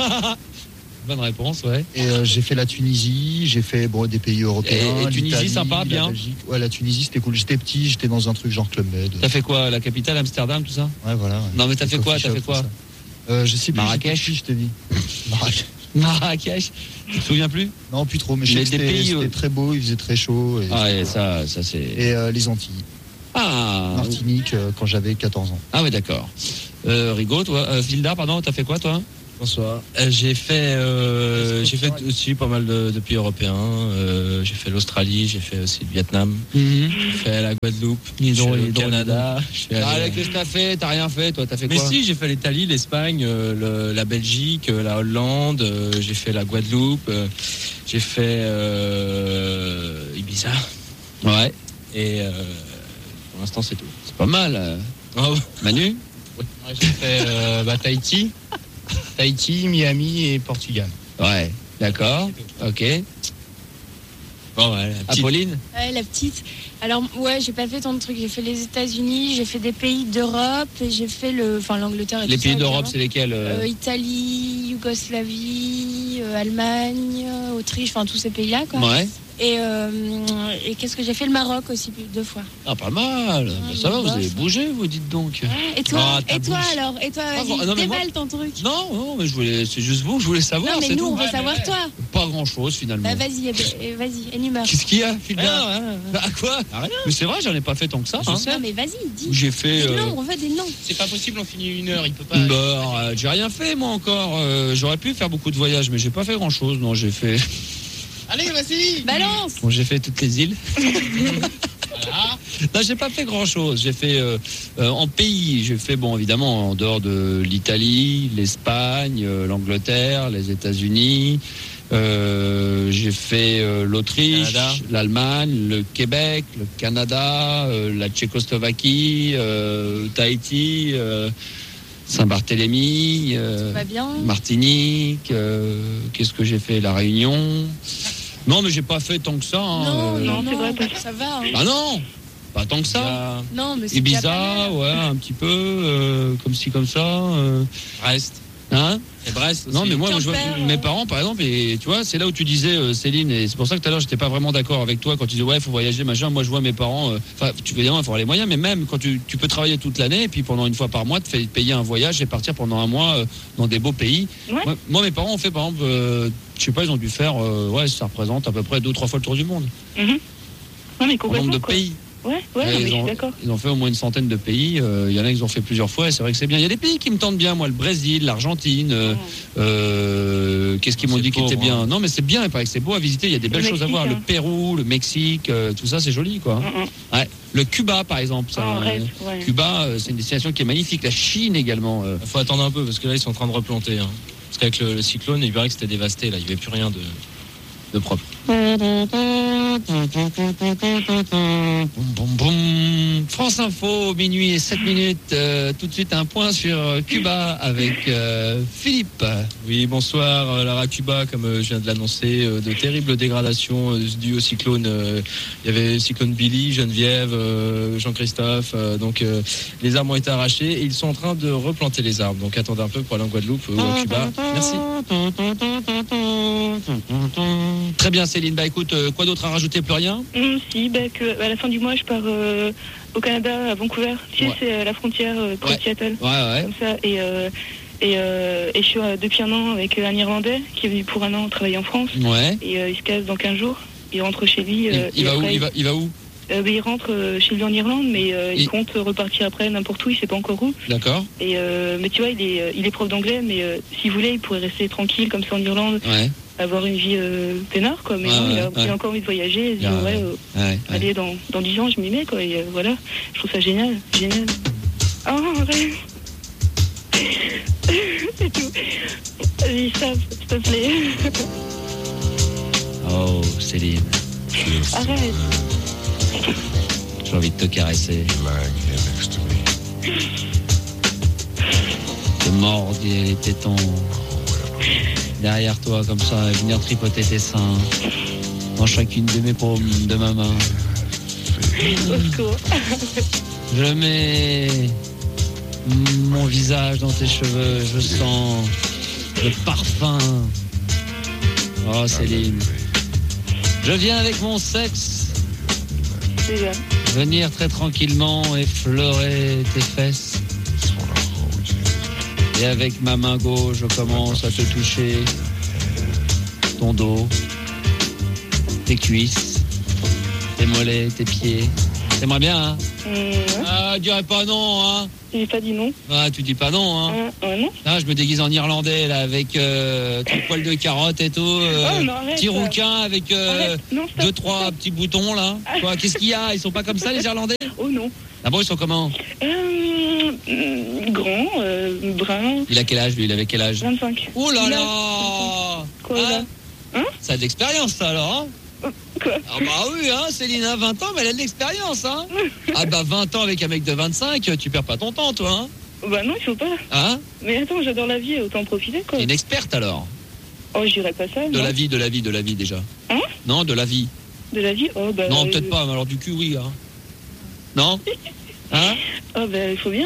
Bonne réponse, ouais. Et euh, j'ai fait la Tunisie, j'ai fait bon, des pays européens. Et- et Tunisie, l'Italie, sympa, la bien. Belgique. Ouais, la Tunisie c'était cool. J'étais petit, j'étais dans un truc genre Club Med. T'as fait quoi? La capitale, Amsterdam, tout ça? Ouais, voilà. ouais. Non, mais t'as Des fait quoi? coffee T'as shops, fait quoi? tout ça. euh, Je sais plus. Marrakech. j'étais petit, je t'ai dit. Marrakech. Marrakech. Tu te souviens plus? Non, plus trop. Mais je Mais sais que des c'était pays, c'était euh, très beau, il faisait très chaud. Et, Ah ouais, ça, ça c'est. et euh, les Antilles. Ah. Martinique euh, quand j'avais quatorze ans. Ah ouais, d'accord. Euh, Rigaud, toi, euh, Vilda, pardon, t'as fait quoi, toi? Bonsoir. Euh, j'ai fait, euh, j'ai fait aussi pas mal de, de pays européens. Euh, j'ai fait l'Australie, j'ai fait aussi le Vietnam, Mhm. j'ai fait la Guadeloupe, Dis j'ai donc, fait dis le donc, Canada. je suis allé- Ah, qu'est-ce que t'as fait? T'as rien fait, toi? T'as fait Mais quoi? si, j'ai fait l'Italie, l'Espagne, euh, le- la Belgique, euh, la Hollande, euh, j'ai fait la Guadeloupe, euh, j'ai fait euh, Ibiza. Ouais, Et euh, pour l'instant, c'est tout. c'est pas mal. euh. Oh, Manu? Ouais, j'ai fait euh, bah, Tahiti, Tahiti, Miami et Portugal. Ouais, d'accord. Ok. bon, ouais, la petite- Apolline? Ouais, la petite. Alors, ouais, j'ai pas fait tant de trucs. J'ai fait les États-Unis, j'ai fait des pays d'Europe et j'ai fait le, enfin, l'Angleterre et Les tout pays ça, d'Europe, évidemment. c'est lesquels? euh Euh, Italie, Yougoslavie, euh, Allemagne, euh, Autriche, enfin tous ces pays-là, quoi. Ouais. Et, euh, et qu'est-ce que j'ai fait? Le Maroc aussi, deux fois. Ah, pas mal. Bah, ça va, vous bof. avez bougé, vous dites donc. Ouais, et toi, Ah, ta et toi bouche. alors? Et toi, Ah, vas-y, non, mais moi- déballe ton truc. Non, non, mais je voulais, c'est juste vous, je voulais savoir. Non, mais c'est nous, tout. on veut savoir toi. Pas grand chose finalement. Bah, vas-y, eh ben, eh, vas-y, énumère. Qu'est-ce qu'il y a, Philbert? Ah, ouais, ouais. Bah, quoi? Mais c'est vrai, j'en ai pas fait tant que ça. Je hein. sais. Non, mais vas-y, dis. J'ai fait. Des euh, noms, on veut des noms. C'est pas possible, on finit une heure, il peut pas. Bah, euh, j'ai rien fait moi encore. Euh, J'aurais pu faire beaucoup de voyages, mais j'ai pas fait grand chose. Non, j'ai fait. Allez, vas-y. Balance. Bon, j'ai fait toutes les îles. Voilà. Non, j'ai pas fait grand chose. J'ai fait euh, euh, en pays. J'ai fait bon, évidemment, en dehors de l'Italie, l'Espagne, euh, l'Angleterre, les États-Unis. Euh, j'ai fait euh, l'Autriche, Canada. l'Allemagne, le Québec, le Canada, euh, la Tchécoslovaquie, euh, Tahiti, euh, Saint-Barthélemy, euh, Tout va bien. Martinique. euh, Qu'est-ce que j'ai fait? La Réunion. Non, mais j'ai pas fait tant que ça. hein, Non, euh, non, c'est non, vrai, parce- ça va. hein. Ah non, pas tant que ça. Ça Non, mais c'est déjà pas Ibiza, mal. ouais, un petit peu, euh, comme ci, comme ça. euh, Brest. hein Et Brest aussi. Non, mais moi, moi, je vois, Quimper, mes euh. parents, par exemple, et tu vois, c'est là où tu disais, euh, Céline, et c'est pour ça que tout à l'heure, j'étais pas vraiment d'accord avec toi quand tu disais, ouais, il faut voyager, machin. Moi, je vois mes parents, euh, enfin, tu veux dire, il faut avoir les moyens, mais même quand tu, tu peux travailler toute l'année, et puis pendant une fois par mois, te faire payer un voyage et partir pendant un mois euh, dans des beaux pays. Ouais. Moi, moi, mes parents ont fait, par exemple, euh, je sais pas, ils ont dû faire, euh, ouais, ça représente à peu près deux ou trois fois le tour du monde. Mhm. Non, mais En nombre complètement. de quoi. pays. Ouais, ouais, Ouais, non, mais ils, je suis ont, d'accord. ils ont fait au moins une centaine de pays. Euh, Il y en a qui ont fait plusieurs fois et c'est vrai que c'est bien. Il y a des pays qui me tentent bien, moi, le Brésil, l'Argentine. euh, euh, Qu'est-ce qu'ils m'ont C'est dit qui était pauvre, bien? hein. Non, mais c'est bien. Il paraît que c'est beau à visiter. Il y a des Le belles choses à Mexique, voir. Le hein. Pérou, le Mexique, euh, tout ça, c'est joli, quoi. Mhm. Ouais. Le Cuba, par exemple. ça, Ah, euh, rêve, ouais. Cuba, euh, c'est une destination qui est magnifique. La Chine également. euh. Il faut attendre un peu parce que là, ils sont en train de replanter. hein. Parce qu'avec le, le cyclone, il paraît que c'était dévasté. Là, il n'y avait plus rien de, de propre. Boum, boum, boum. France Info, minuit et sept minutes. Euh, tout de suite, un point sur euh, Cuba avec euh, Philippe. Oui, bonsoir. Euh, Lara Cuba, comme euh, je viens de l'annoncer, euh, de terribles dégradations euh, dues au cyclone. Euh, Il y avait cyclone Billy, Geneviève, euh, Jean-Christophe. euh, donc, euh, les arbres ont été arrachés et ils sont en train de replanter les arbres. Donc, attendez un peu pour aller en Guadeloupe ou à Cuba. Merci. Très bien, Céline. Bah écoute, euh, quoi d'autre à rajouter? Plus rien? Hum, si, bah, que, à la fin du mois, je pars euh, au Canada, à Vancouver. Tu sais, Ouais. c'est euh, la frontière euh, près Ouais. de Seattle. Ouais, ouais. Comme ça. Et, euh, et, euh, et je suis euh, depuis un an avec euh, un Irlandais qui est venu pour un an travailler en France. Ouais. Et euh, il se casse dans quinze jours. Il rentre chez lui. Il, euh, il et va où? après, Il va, il va où? euh, bah, il rentre euh, chez lui en Irlande, mais euh, il Il- compte repartir après n'importe où, il sait pas encore où. D'accord. Et euh, mais tu vois, il est, euh, il est prof d'anglais, mais euh, s'il voulait, il pourrait rester tranquille comme ça en Irlande, Ouais. avoir une vie euh, peinard, quoi. Mais Ouais, non, il, a, ouais, il ouais. a encore envie de voyager. Il se dit, Ouais, ouais, ouais. euh, Ouais. ouais. allez, dans, dans dix ans, je m'y mets, quoi. Et euh, voilà, je trouve ça génial, génial. Oh, arrête. C'est tout. Vas-y, stop, s'il te plaît. Oh, Céline, Arrête. j'ai envie de te caresser. Te mordre les tétons. Derrière toi, comme ça, et venir tripoter tes seins. Dans chacune de mes paumes de ma main. Au secours. Je mets mon visage dans tes cheveux. Je sens le parfum. Oh, Céline. Je viens avec mon sexe. Déjà. Venir très tranquillement effleurer tes fesses. Et avec ma main gauche, je commence à te toucher ton dos, tes cuisses, tes mollets, tes pieds. T'aimerais bien, hein? Hum, Ah, je dirais pas non, hein? J'ai pas dit non. Ah, tu dis pas non, hein? Ah, ouais, non. Ah, je me déguise en irlandais, là, avec euh, trois poils de carotte et tout. Euh, Oh, non, arrête, petit ça. rouquin avec euh, Arrête. Non, stop, deux, trois stop. petits boutons, là. Quoi, qu'est-ce qu'il y a? Ils sont pas comme ça, les Irlandais? Oh non. Ah bon, ils sont comment? Euh, hum, grand, euh, brun, Il a quel âge, lui? Il avait quel âge? vingt-cinq. Oh là Il a- là! Quoi, Hein? là? Hein? Ça a de l'expérience, ça, alors, hein? Quoi? Ah bah oui, hein, Céline a vingt ans, mais elle a de l'expérience, hein? Ah bah vingt ans avec un mec de vingt-cinq, tu perds pas ton temps, toi, hein? Bah non, il faut pas. Hein? Mais attends, j'adore la vie, autant en profiter, quoi. T'es une experte, alors? Oh, je dirais pas ça. De non. la vie, de la vie, de la vie, déjà. Hein? Non, de la vie. De la vie? Oh, bah. Non, euh, peut-être pas, mais alors du cul, oui, hein? Non? Hein? Oh, bah, il faut bien.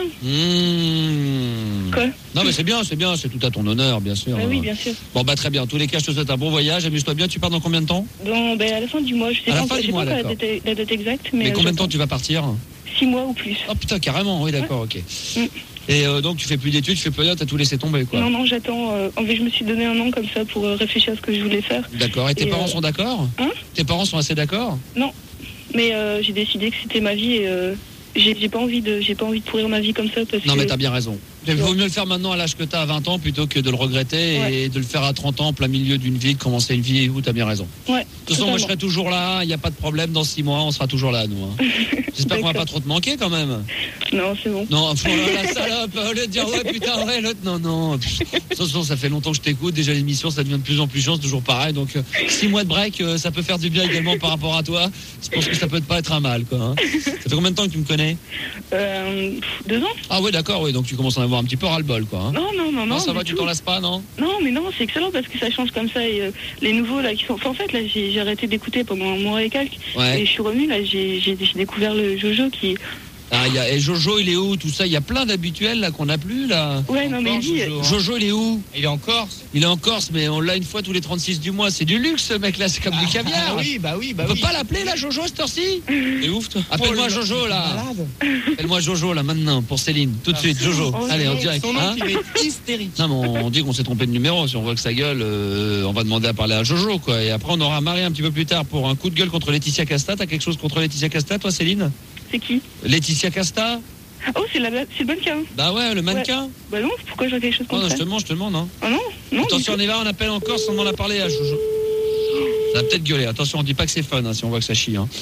Mmh. Quoi? Non, mais c'est bien, c'est bien, c'est tout à ton honneur, bien sûr. Bah oui, bien sûr. Bon, bah très bien. En tous les cas, je te souhaite un bon voyage. Amuse-toi bien. Tu pars dans combien de temps? Bon, ben à la fin du mois, je sais À la pas, fin je du sais mois, pas la d'accord. date, la date exacte, mais. Mais euh, combien de temps j'attends. tu vas partir? Six mois ou plus. Oh putain, carrément, oui, d'accord, ok. Mm. Et euh, donc, tu fais plus d'études, tu fais plus rien, t'as tout laissé tomber, quoi. Non, non, j'attends. euh, en fait, je me suis donné un an comme ça pour euh, réfléchir à ce que je voulais faire. D'accord. Et tes Et, parents euh, sont d'accord? Hein? Tes parents sont assez d'accord? Non, mais euh, j'ai décidé que c'était ma vie et euh, j'ai j'ai pas envie de, j'ai pas envie de pourrir ma vie comme ça parce Non, que. mais t'as bien raison. Il vaut mieux le faire maintenant à l'âge que t'as à vingt ans plutôt que de le regretter Ouais. et de le faire à trente ans, en plein milieu d'une vie, de commencer une vie où t'as bien raison. Ouais. De toute façon, moi je serai toujours là, il n'y a pas de problème, dans six mois, on sera toujours là, nous. hein. J'espère qu'on va D'accord. pas trop te manquer quand même. Non, c'est bon. Non, oh là, la salope, au lieu de dire ouais putain, ouais, l'autre, non, non. Pff, De toute façon, ça fait longtemps que je t'écoute, déjà l'émission, ça devient de plus en plus chiant, c'est toujours pareil. Donc, euh, six mois de break, euh, ça peut faire du bien également par rapport à toi. Je pense que ça peut pas être un mal, quoi. hein. Ça fait combien de temps que tu me connais? Euh, pff, deux ans? Ah ouais, d'accord, oui, donc tu commences à en avoir un petit peu ras-le-bol, quoi. hein. Non, non, non, non. Non, ça du va, tu tout. t'en lasses pas, non? Non, mais non, c'est excellent parce que ça change comme ça et euh, les nouveaux là qui sont. Enfin, en fait, là, j'ai j'ai arrêté d'écouter pendant un mois et quelques. Ouais. Et je suis revenue là, j'ai j'ai- j'ai découvert le Jojo qui. Ah, il y a, et Jojo, il est où? Tout ça, il y a plein d'habituels là qu'on n'a plus là. Ouais, non, mais Encore, lui. Jojo, hein. Jojo, il est où? Il est en Corse. Il est en Corse, mais on l'a une fois tous les trente-six du mois. C'est du luxe, ce mec-là, c'est comme du caviar. Ah oui, bah oui, bah On peut oui. pas l'appeler là, Jojo, cette heure-ci? C'est ouf, toi. Appelle-moi Oh, le- Jojo là. Malade. Appelle-moi Jojo là maintenant pour Céline. Tout de suite, Jojo. Oh, Allez, en son direct. Son nom hein. qui va être hystérique. Non, mais on dit qu'on s'est trompé de numéro. Si on voit que ça gueule, euh, on va demander à parler à Jojo, quoi. Et après, on aura Marie un petit peu plus tard pour un coup de gueule contre Laetitia Casta. T'as quelque chose contre Laetitia Casta, toi, Céline? C'est qui? Laetitia Casta? Oh, c'est la c'est le mannequin. Bah ouais, le mannequin. Bah non, pourquoi j'aurais quelque chose Oh contre non, je ça? te demande, je te demande. Hein. Ah non, non. Attention, on y va, on appelle encore sans demander à parler à Jojo. Ça va peut-être gueuler. Attention, on dit pas que c'est fun hein, si on voit que ça chie. Hein.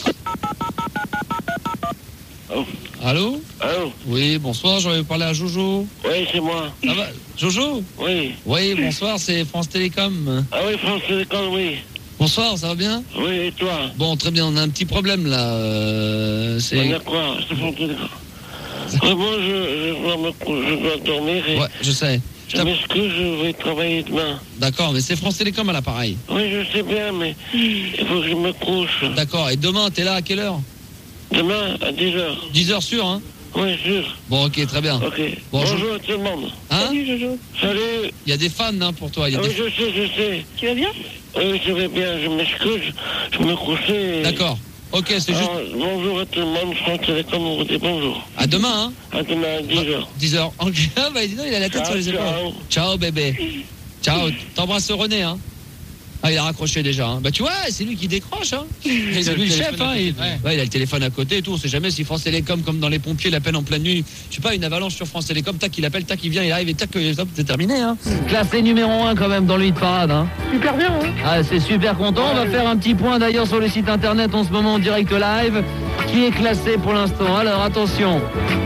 Oh. Allô? Allô? Oui, bonsoir, j'aurais parlé à Jojo. Oui, c'est moi. Ça va? Jojo? Oui. Oui, bonsoir, c'est France Télécom. Ah oui, France Télécom, oui. Bonsoir, ça va bien? Oui, et toi? Bon, très bien, on a un petit problème là. Euh, On c'est... a quoi? C'est France Télécom. Vraiment, je, je, dois me cou- je dois dormir et Ouais, je sais. Je je t'app- m'excuse, je vais travailler demain. D'accord, mais c'est France Télécom à l'appareil. Oui, je sais bien, mais il faut que je me couche. D'accord, et demain, t'es là à quelle heure? Demain, à dix heures. dix heures sûr, hein? Oui, sûr. Bon, ok, très bien. Ok. Bonjour. Bonjour à tout le monde. Hein? Salut Jojo. Salut. Il y a des fans hein, pour toi. Il y a Ah oui, des... je sais, je sais. Tu vas bien? Oui, je vais bien, je m'excuse. Je me couchais. et- D'accord. Ok, c'est juste... Alors, bonjour à tout le monde, France Télécom, on vous dit bonjour. À demain, hein? À demain à dix heures. dix heures. Ok, ah, bah, dis donc, il a la tête Ciao, sur les épaules. ciao. Ciao, bébé. Ciao. T'embrasses René, hein? Ah, il a raccroché déjà. Hein. Bah, tu vois, c'est lui qui décroche, hein? C'est lui le chef, hein? Il... Ouais, il a le téléphone à côté et tout. On sait jamais si France Télécom, comme dans les pompiers, l'appelle en pleine nuit. Je sais pas, une avalanche sur France Télécom, tac, il appelle, tac, il vient, il arrive et tac, hop, c'est terminé, hein? Classé numéro un quand même dans le hit parade, hein? Super bien, hein? Ah, c'est super content. On va faire un petit point d'ailleurs sur le site internet en ce moment en direct live, qui est classé pour l'instant. Alors attention.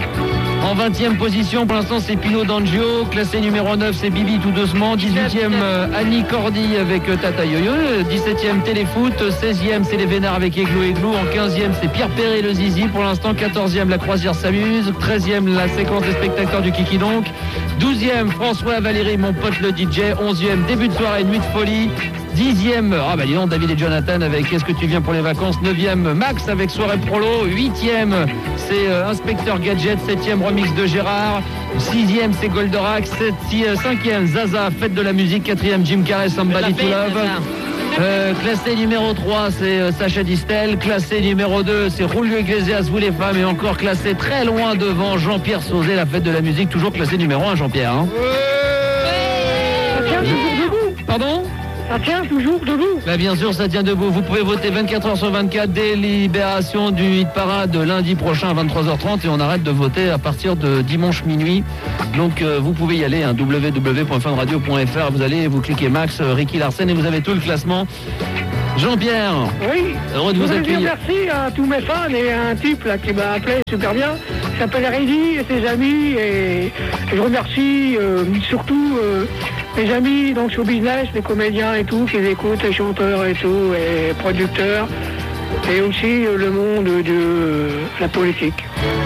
En vingtième position, pour l'instant, c'est Pino D'Angio. Classé numéro neuf, c'est Bibi tout doucement. dix-huitième, euh, Annie Cordy avec euh, Tata Yo-Yo. dix-septième, Téléfoot. seizième, c'est les Vénards avec Églou Églou. En quinzième, c'est Pierre Perret le Zizi. Pour l'instant, quatorzième, La Croisière s'amuse. treizième, la séquence des spectateurs du Kiki Donc. douzième, François Valérie, mon pote le D J. onzième, début de soirée, Nuit de folie. Dixième, ah bah dis donc, David et Jonathan avec Est-ce que tu viens pour les vacances? Neuvième, Max avec Soirée Prolo. Huitième, c'est euh, Inspecteur Gadget. Septième, remix de Gérard. Sixième, c'est Goldorak. Sept, six, euh, cinquième, Zaza, Fête de la musique. Quatrième, Jim Carrey, Somebody to Love. Euh, classé numéro trois, c'est euh, Sacha Distel. Classé numéro deux, c'est Julio Iglesias, Vous les femmes. Et encore classé très loin devant Jean-Pierre Sauzet, La Fête de la musique. Toujours classé numéro un, Jean-Pierre. Hein. Pardon? Ça tient toujours debout. Bah, bien sûr, ça tient debout. Vous pouvez voter vingt-quatre heures sur vingt-quatre, délibération du hit parade lundi prochain à vingt-trois heures trente et on arrête de voter à partir de dimanche minuit. Donc euh, vous pouvez y aller, hein, w w w point fun radio point f r. Vous allez, vous cliquez Max, euh, Ricky Larsen et vous avez tout le classement. Jean-Pierre, oui. Heureux de je vous voudrais dire accueillir. merci à tous mes fans et à un type là qui m'a appelé super bien. Il s'appelle Reddy et ses amis et je remercie euh, surtout euh, mes amis dans le show business, les comédiens et tout, qui écoutent, les chanteurs et tout, et producteurs, et aussi euh, le monde de euh, la politique.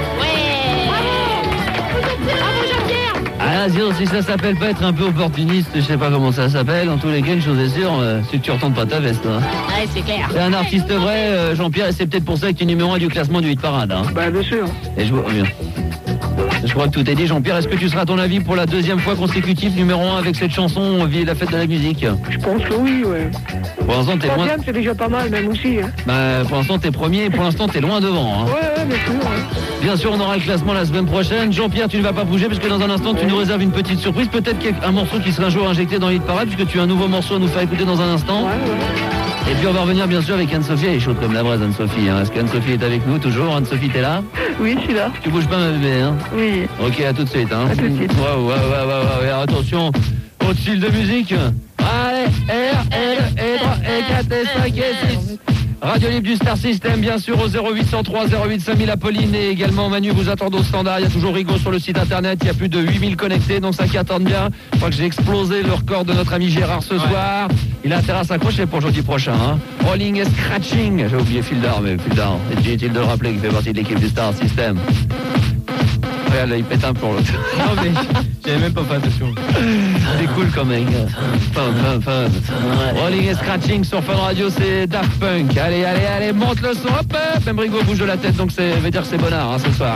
Ah, sinon, si ça s'appelle pas être un peu opportuniste, je sais pas comment ça s'appelle. En tous les cas, une chose est sûre, euh, c'est que tu retournes pas ta veste. Hein. Ouais, c'est clair. C'est un artiste vrai, euh, Jean-Pierre, et c'est peut-être pour ça que tu es numéro un du classement du hit parade. Hein. Bah, bien sûr. Et je, vois- bien. Je crois que tout est dit. Jean-Pierre, est-ce que tu seras, à ton avis, pour la deuxième fois consécutive numéro un avec cette chanson Vie et la fête de la musique? Je pense que oui, ouais. Pour l'instant, t'es loin. Troisième, c'est déjà pas mal, même aussi. Hein. Bah, pour l'instant, t'es premier et pour l'instant, t'es loin devant. Hein. Ouais, ouais, bien sûr. Ouais. Bien sûr, on aura le classement la semaine prochaine. Jean-Pierre, tu ne vas pas bouger parce que dans un instant, tu nous réserves une petite surprise. Peut-être un morceau qui sera un jour injecté dans l'hit parade puisque tu as un nouveau morceau à nous faire écouter dans un instant. Ouais, ouais. Et puis on va revenir bien sûr avec Anne-Sophie. Elle est chaude comme la braise, Anne-Sophie. Hein. Est-ce qu'Anne-Sophie est avec nous toujours? Anne-Sophie, t'es là? Oui, je suis là. Tu bouges pas, ma bébé, hein? Oui. Ok, à tout de suite. Hein. À tout de suite. Ouais, ouais, ouais, ouais, ouais. Attention, au style de musique. Allez, R, L, E, trois, E, quatre, E, cinq, E, six. Radio Libre du Star System, bien sûr, au zéro huit cent trois zéro huit cinq mille Apolline et également Manu vous attendent au standard. Il y a toujours Rigo sur le site internet, il y a plus de huit mille connectés, donc ça qui attendent bien. Je crois que j'ai explosé le record de notre ami Gérard ce soir. Il a intérêt à s'accrocher pour jeudi prochain. Hein. Rolling et Scratching, j'ai oublié Fildar, mais Fildar, est inutile de le rappeler qu'il fait partie de l'équipe du Star System. Regarde, là, il pète un pour l'autre. Non mais j'avais même pas fait attention. C'est cool quand même. Fun, fun, fun. Rolling et Scratching sur Fun Radio, c'est Daft Punk. Allez, allez, allez, monte le son. Hop, hop. Même Rigo bouge de la tête, donc ça veut dire que c'est bonheur hein, ce soir.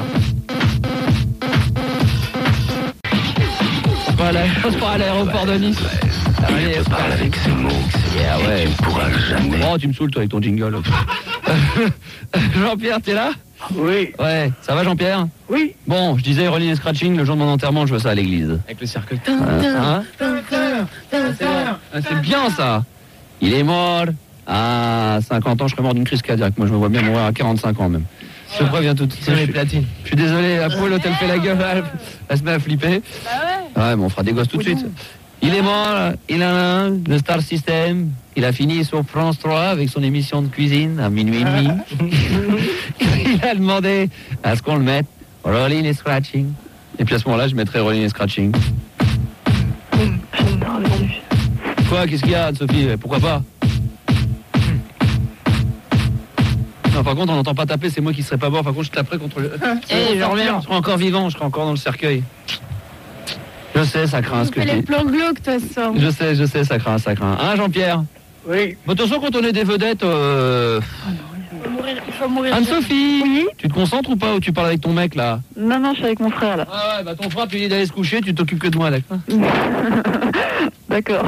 Voilà, passe pas à l'aéroport de Nice. Allez, tu parles avec ces mots. Yeah, ouais. Tu ne pourras jamais. Oh, tu me saoules toi avec ton jingle. Jean-Pierre, t'es là? Oui. Ouais, ça va Jean-Pierre? Oui. Bon, je disais Rolling et Scratching, le jour de mon enterrement, je veux ça à l'église. Avec le cercle. Hein? Ah, c'est bien ça. Il est mort à cinquante ans, je serais mort d'une crise cardiaque. Moi, je me vois bien mourir à quarante-cinq ans même. Je te préviens tout de suite. les platines. Je suis désolé, Apollo, elle fait la gueule, elle, elle se met à flipper. Ouais, mais on fera des gosses tout de suite. Il est mort, il a un, le Star System. Il a fini sur France trois avec son émission de cuisine à minuit et demi. Il a demandé à ce qu'on le mette Rolling et Scratching. Et puis à ce moment-là, je mettrai Rolling et Scratching. Quoi, qu'est-ce qu'il y a, Sophie? Pourquoi pas? Non, par contre, on n'entend pas taper, c'est moi qui serais pas mort. Par contre, je taperai contre le. Eh, je reviens. Je serai encore vivant, je serai encore dans le cercueil. Je sais, ça craint ce que Tu je fais les dis. plans glauques, toi, ça. Je sais, je sais, ça craint, ça craint. Hein, Jean-Pierre? Oui. Bon, attention, quand on est des vedettes. Euh... Il faut mourir. Il faut mourir. Anne-Sophie, Oui. tu te concentres ou pas? Ou tu parles avec ton mec là? Non, non, je suis avec mon frère là. Ah ouais, bah ton frère, tu lui dis d'aller se coucher, tu t'occupes que de moi, d'accord? D'accord.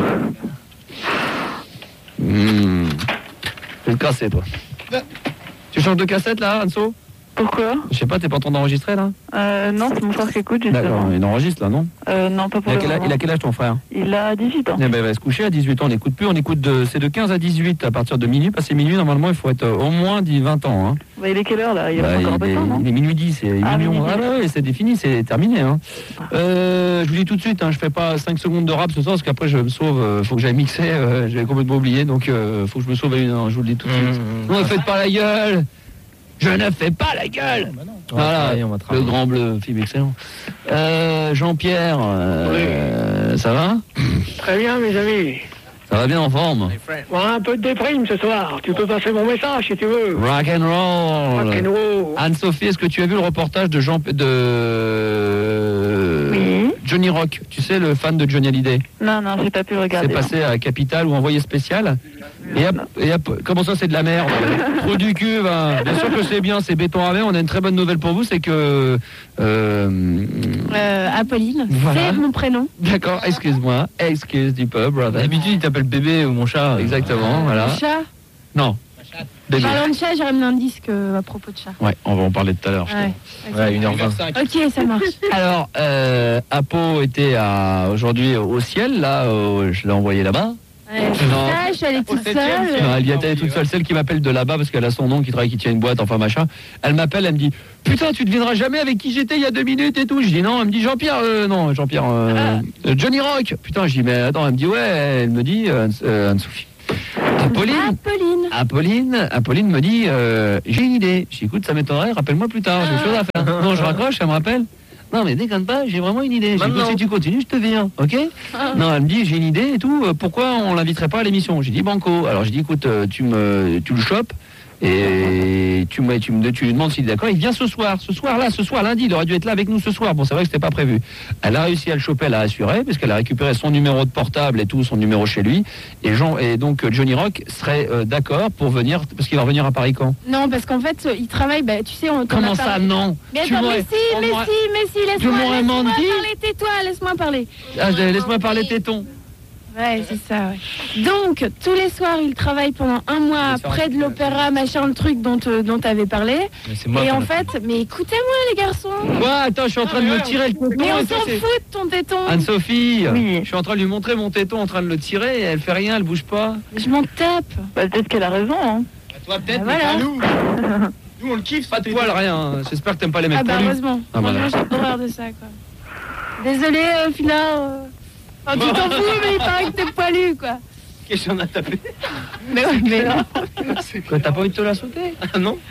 Mmh. Je vais te casser, toi. Tu changes de cassette là, Anso? Pourquoi? Je sais pas, t'es pas en train d'enregistrer là? euh, Non, c'est mon frère qui écoute D'accord, justement. il enregistre là, non? Euh, non, pas pour il a, le quel âge, moment. il a quel âge ton frère? Il a dix-huit ans. Eh ben, il va se coucher à dix-huit ans, on n'écoute plus, on écoute de, c'est de quinze à dix-huit à partir de minuit, passé minuit, normalement il faut être euh, au moins dix, vingt ans. Hein. Bah, il est quelle heure là? Il Bah, a pas encore il, pas est, temps, non? il est minuit dix, c'est Ah, minuit minuit onze. dix. Ah ouais, c'est défini, c'est terminé. Hein. Euh, je vous dis tout de suite, hein, je fais pas cinq secondes de rap ce soir parce qu'après je me sauve, euh, faut que j'aille mixer, euh, j'avais complètement oublié, donc euh, faut que je me sauve à une heure, je vous le dis tout de suite. Mmh, Non, ne faites pas la gueule. Je ne fais pas la gueule. On va Voilà, travailler, on va le travailler. grand bleu, film excellent. Euh, Jean-Pierre, euh, ça va? Très bien, mes amis. Ça va bien en forme? Bon, un peu de déprime ce soir. Tu peux passer mon message si tu veux. Rock and roll. Rock and roll. Anne-Sophie, est-ce que tu as vu le reportage de Jean de Oui. Johnny Rock? Tu sais, le fan de Johnny Hallyday. Non, non, j'ai pas pu le C'est regarder. passé à Capital ou Envoyé spécial. Et hop, et hop, comment ça, c'est de la merde? Trop du cul, va. Bien sûr que c'est bien, c'est béton ravé. On a une très bonne nouvelle pour vous, c'est que. Euh, Euh, Apolline, Voilà. c'est mon prénom. D'accord, excuse-moi, excuse du peuple, brother. D'habitude, il t'appelle bébé ou mon chat. Exactement, voilà. Le chat. Non, bébé. Parlant de chat, j'ai ramené un disque euh, à propos de chat. Ouais, on va en parler tout à l'heure. je Ouais. crois. Ouais, une heure vingt. Ok, ça marche. Alors, euh, Apo était à, aujourd'hui au ciel, là, au- je l'ai envoyé là-bas. Ouais, c'est Non. ça, je suis allée toute seule. Non, elle y était toute seule, celle qui m'appelle de là-bas parce qu'elle a son nom qui travaille, qui tient une boîte, enfin machin. Elle m'appelle, elle me dit putain, tu devineras jamais avec qui j'étais il y a deux minutes et tout. Je dis non, elle me dit Jean-Pierre, euh, non, Jean-Pierre, euh, euh, Johnny Rock. Putain, je dis mais attends, elle me dit ouais, elle me dit euh, euh, Anne-Sophie. Apolline, Apolline. Apolline, Apolline me dit euh, j'ai une idée. Je dis écoute, ça m'étonnerait, rappelle-moi plus tard, j'ai autre chose à faire. Non, je raccroche, elle me rappelle. Non mais déconne pas, j'ai vraiment une idée. Je dis, si tu continues, je te viens, ok? Ah. Non, elle me dit j'ai une idée et tout. euh, Pourquoi on l'inviterait pas à l'émission? J'ai dit banco. Alors j'ai dit écoute, euh, tu me, tu le chopes et tu me, tu me, tu lui demandes s'il est d'accord. Il vient ce soir, ce soir là, ce soir lundi. Il aurait dû être là avec nous ce soir. Bon, c'est vrai que c'était pas prévu. Elle a réussi à le choper, elle a assuré parce qu'elle a récupéré son numéro de portable et tout, son numéro chez lui. Et Jean et donc euh, Johnny Rock serait euh, d'accord pour venir parce qu'il va revenir à Paris quand? Non, parce qu'en fait, il travaille, bah, tu sais, on t'en Comment a ça, parlé. non? Mais Tu attends, m'aurais- mais si, on mais m'aurait- si, mais si, Tu laisse-moi, m'aurais laisse-moi menti. parler, tais-toi, laisse-moi parler. Ah, je- laisse-moi parler téton. Ouais, c'est ça, ouais. Donc, tous les soirs, il travaille pendant un mois près de l'opéra, machin, le truc dont, euh, dont t'avais parlé. c'est moi Et qu'on en a fait, mais écoutez-moi, les garçons. Ouais, attends, je suis en train de me tirer le téton. Mais on et s'en toi, c'est- fout de ton téton. Anne-Sophie, Oui. je suis en train de lui montrer mon téton en train de le tirer et elle fait rien, elle bouge pas. Je m'en tape. Bah, peut-être qu'elle a raison. Hein. Toi, peut-être, Bah, voilà. mais pas nous. Nous, on le kiffe. Pas de poil, rien. hein. J'espère que t'aimes pas les mecs Ah bah poilus. heureusement. Ah, bah, Franchement, là. j'ai horreur de ça, quoi. Désolé, euh, Phila. euh, enfin, tu t'en fous, mais il paraît que t'es poilu, quoi. Qu'est-ce qu'on a tapé? Mais ouais, mais non. Quoi, t'as pas envie de te la sauter? Ah non?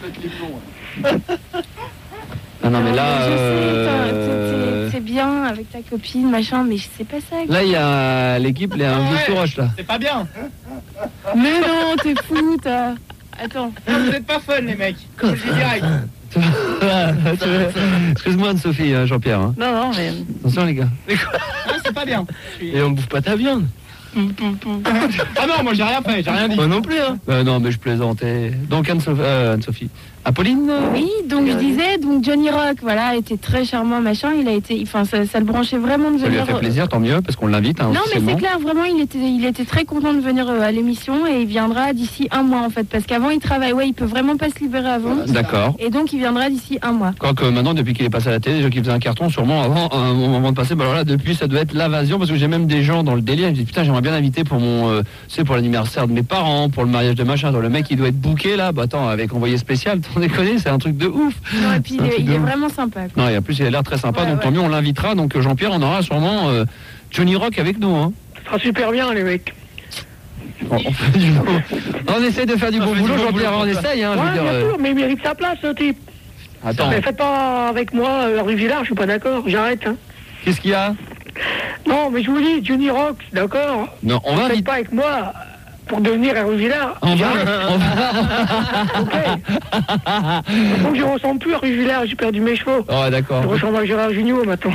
Ah non, mais là. Je sais, euh, t'as- t'es- t'es bien avec ta copine, machin, mais c'est pas ça. quoi. Là, il y a l'équipe, il y a un vieux Ouais. sous roche là. C'est pas bien. Mais non, t'es fou, t'as. Attends. Vous êtes pas fun, les mecs. Je le dis direct. Excuse-moi, Anne-Sophie, hein, Jean-Pierre. hein. Non, non, mais. Attention, les gars. Ah, c'est pas bien. Et on bouffe pas ta viande. Ah non, moi j'ai rien fait, j'ai rien dit. Moi non plus, hein. Euh, non, mais je plaisantais. Donc, Anne-Sophie. euh, Anne-Sophie. Apolline euh, Oui, donc je disais, donc Johnny Rock, voilà, était très charmant, machin. Il a été, enfin, ça, ça le branchait vraiment de Ça lui venir. a fait plaisir, tant mieux, parce qu'on l'invite. Hein, Non, mais officiellement. c'est clair, vraiment, il était, il était très content de venir euh, à l'émission et il viendra d'ici un mois en fait, parce qu'avant il travaille, ouais, il peut vraiment pas se libérer avant. D'accord. Et donc il viendra d'ici un mois. Quoique maintenant, depuis qu'il est passé à la télé, déjà qu'il faisait un carton, sûrement avant, un moment de passer, bah alors là, depuis, ça doit être l'invasion, parce que j'ai même des gens dans le délire, ils me disent, putain, j'aimerais bien inviter pour mon, euh, tu sais, pour l'anniversaire de mes parents, pour le mariage de machin, le mec, il doit être booké là, bah attends, avec envoyé spécial, t'en déconnes, c'est un truc de ouf. Non, et puis il C'est un est, truc il de est ouf. vraiment sympa. quoi. Non, et en plus, il a l'air très sympa, Ouais, donc ouais. tant mieux, on l'invitera, donc euh, Jean-Pierre, on aura sûrement euh, Johnny Rock avec nous, hein. Ça sera super bien, les mecs. On, on fait du bon- on essaie de faire du bon boulot, Jean-Pierre, on essaye, hein, je veux Ouais, dire. bien euh, sûr, mais il mérite sa place, ce type. Attends, Mais faites pas avec moi, euh, rue Villard, je suis pas d'accord, j'arrête. Hein. qu'est-ce qu'il y a? Non, mais je vous dis, Johnny Rock, d'accord. Non, on va Faites inviter. pas avec moi pour devenir rue Villard. On va, J'arrête. on va. Ok. Donc je ressemble plus à rue Villard, j'ai perdu mes chevaux. Oh, d'accord. Je ressemble à Gérard Junior maintenant.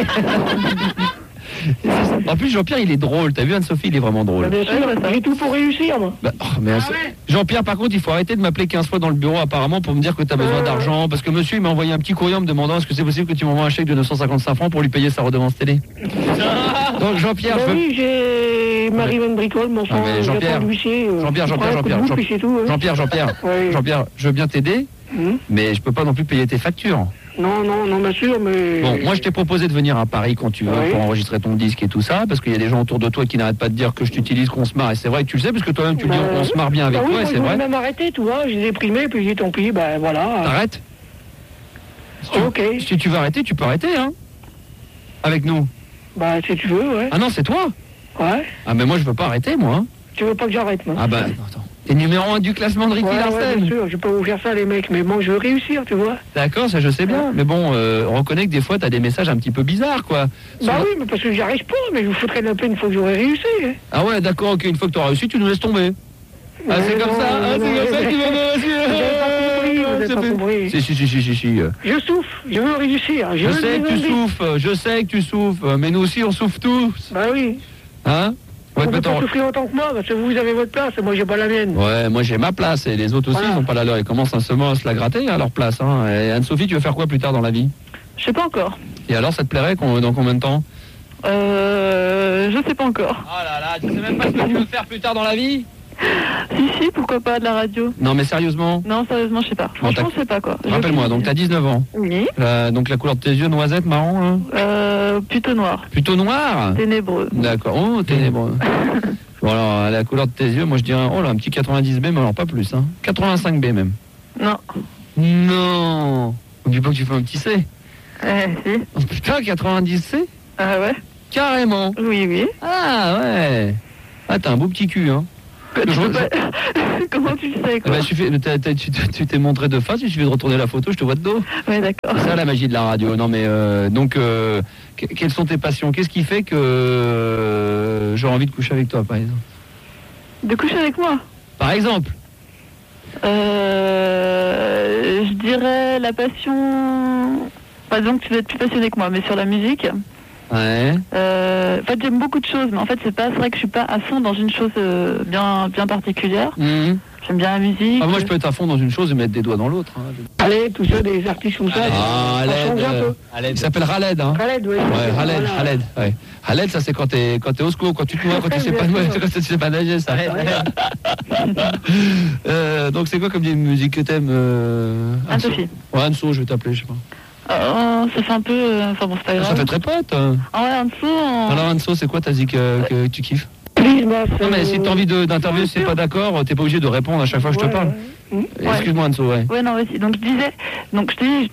En plus, Jean-Pierre, il est drôle. T'as vu, Anne-Sophie, il est vraiment drôle. Bien sûr, j'ai tout pour réussir, moi. Bah, oh, mais Anne- Jean-Pierre, par contre, il faut arrêter de m'appeler quinze fois dans le bureau, apparemment, pour me dire que t'as besoin d'argent. Parce que monsieur, il m'a envoyé un petit courrier en me demandant est-ce que c'est possible que tu m'envoies un chèque de neuf cent cinquante-cinq francs pour lui payer sa redevance télé. Donc, Jean-Pierre, Bah je veux- oui, j'ai Marie-Van Bricole, mon Ah, enfant, mais j'ai Jean-Pierre, pas de l'huissier, euh, Jean-Pierre, je prends Jean-Pierre, un coup de Jean-Pierre, bouche, Jean- puis c'est tout, hein. Jean-Pierre, Jean-Pierre, Oui. Jean-Pierre, je veux bien t'aider, Hum. mais je peux pas non plus payer tes factures. Non, non, non, bien sûr, mais... Bon, moi je t'ai proposé de venir à Paris quand tu veux Oui. pour enregistrer ton disque et tout ça, parce qu'il y a des gens autour de toi qui n'arrêtent pas de dire que je t'utilise, qu'on se marre, et c'est vrai que tu le sais, parce que toi-même tu le dis, Bah, on se marre bien avec bah oui, toi, et moi, c'est je voulais vrai. même arrêter, tu vois, j'ai déprimé, puis j'ai dit tant pis, ben voilà. T'arrêtes si tu, Ok. si tu veux arrêter, tu peux arrêter, hein. Avec nous. Bah si tu veux, ouais. Ah non, c'est toi. Ouais. Ah mais moi je veux pas arrêter, moi. hein. Tu veux pas que j'arrête, moi? Ah bah, attends. T'es numéro un du classement de Ricky Ouais, ouais, Larsen. bien sûr, je peux vous faire ça, les mecs, mais bon, je veux réussir, tu vois. D'accord, ça je sais bien. Mais bon, euh, on reconnaît que des fois t'as des messages un petit peu bizarres, quoi. Bah Sur- oui, mais parce que j'y arrive pas, mais je vous foutrais la peine une fois que j'aurais réussi. hein. Ah ouais, d'accord, ok, une fois que t'auras réussi, tu nous laisses tomber. Ah, c'est Mais comme non, ça, ah, non, c'est comme ça vous que tu vas me avez pas compris, vous avez pas compris. Si, si, si, si, si, si. euh. Je souffre, je veux réussir. Je, Je veux sais que tu des envies. souffres, je sais que tu souffres, mais nous aussi on souffre tous. Bah oui. Hein? Ouais, Vous ne mais pouvez pas attends. souffrir autant que moi, parce que vous avez votre place, et moi j'ai pas la mienne. Ouais, moi j'ai ma place et les autres aussi, Voilà. ils n'ont pas la leur. Ils commencent à se, à se la gratter à leur place. Hein. Et Anne-Sophie, tu veux faire quoi plus tard dans la vie? Je sais pas encore. Et alors, ça te plairait qu'on- dans combien de temps? Euh, je sais pas encore. Oh là là, tu sais même pas ce que tu veux faire plus tard dans la vie? Si, si, pourquoi pas de la radio. Non, mais sérieusement. Non, sérieusement, je sais pas. Franchement, t'as- je sais pas quoi. Je- Rappelle-moi, donc t'as dix-neuf ans. Oui. La- donc la couleur de tes yeux, noisette, marron, hein? Euh, plutôt noir. Plutôt noir? Ténébreux. D'accord. Oh, ténébreux. Bon, alors, à la couleur de tes yeux, moi je dirais, oh là, un petit quatre-vingt-dix B, mais alors pas plus, hein. quatre-vingt-cinq B même. Non. Non. N'oublie pas que tu fais un petit C. Eh, si. Oh, putain, quatre-vingt-dix C. Ah ouais. Carrément. Oui, oui. Ah ouais. Ah, t'as un beau petit cul, hein. Quoi, tu Je- peux je- pas- Comment tu le sais, Eh quoi? ben, suffit- t'as- t'as- tu tu t'es montré de face, il suffit de retourner la photo, je te vois de dos. Ouais, d'accord. C'est ça la magie de la radio. Non mais euh, donc, euh, que- quelles sont tes passions? Qu'est-ce qui fait que euh, j'aurais envie de coucher avec toi, par exemple? De coucher avec moi? Par exemple. Euh, je dirais la passion... Par exemple, tu dois être plus passionné que moi, mais sur la musique... Ouais. Euh, en fait, j'aime beaucoup de choses, mais en fait, c'est pas, c'est vrai que je suis pas à fond dans une chose euh, bien, bien particulière. Mhm. J'aime bien la musique. Ah, moi, je peux être à fond dans une chose et mettre des doigts dans l'autre. hein. Allez, tout ça, des artistes comme ça. Ah, ça change Khaled. un peu. euh, Il s'appelle Khaled. Hein. Khaled, oui. Ouais, Khaled, Voilà. Khaled. Ouais. Khaled, ça c'est quand t'es quand t'es au secours, quand tu te vois, quand tu sais pas, ouais, quand tu sais pas nager, ça. euh, donc c'est quoi comme musique que t'aimes euh, Anso Anne-Sophie. Ouais, Anso, je vais t'appeler, je sais pas. Oh, ça fait un peu... euh, Enfin bon, c'est pas grave. Ça fait très pote. hein. Ah ouais, en dessous... en- Alors Anso, c'est quoi ta zik euh, que tu kiffes? Please, boss, Non mais euh, si t'as envie de- d'interviewer, si t'es pas d'accord, t'es pas obligé de répondre à chaque fois que je te Ouais, parle. ouais. Excuse-moi Anso, ouais. Ouais, non, vas-y. Donc je disais... Donc je te dis... j'étais-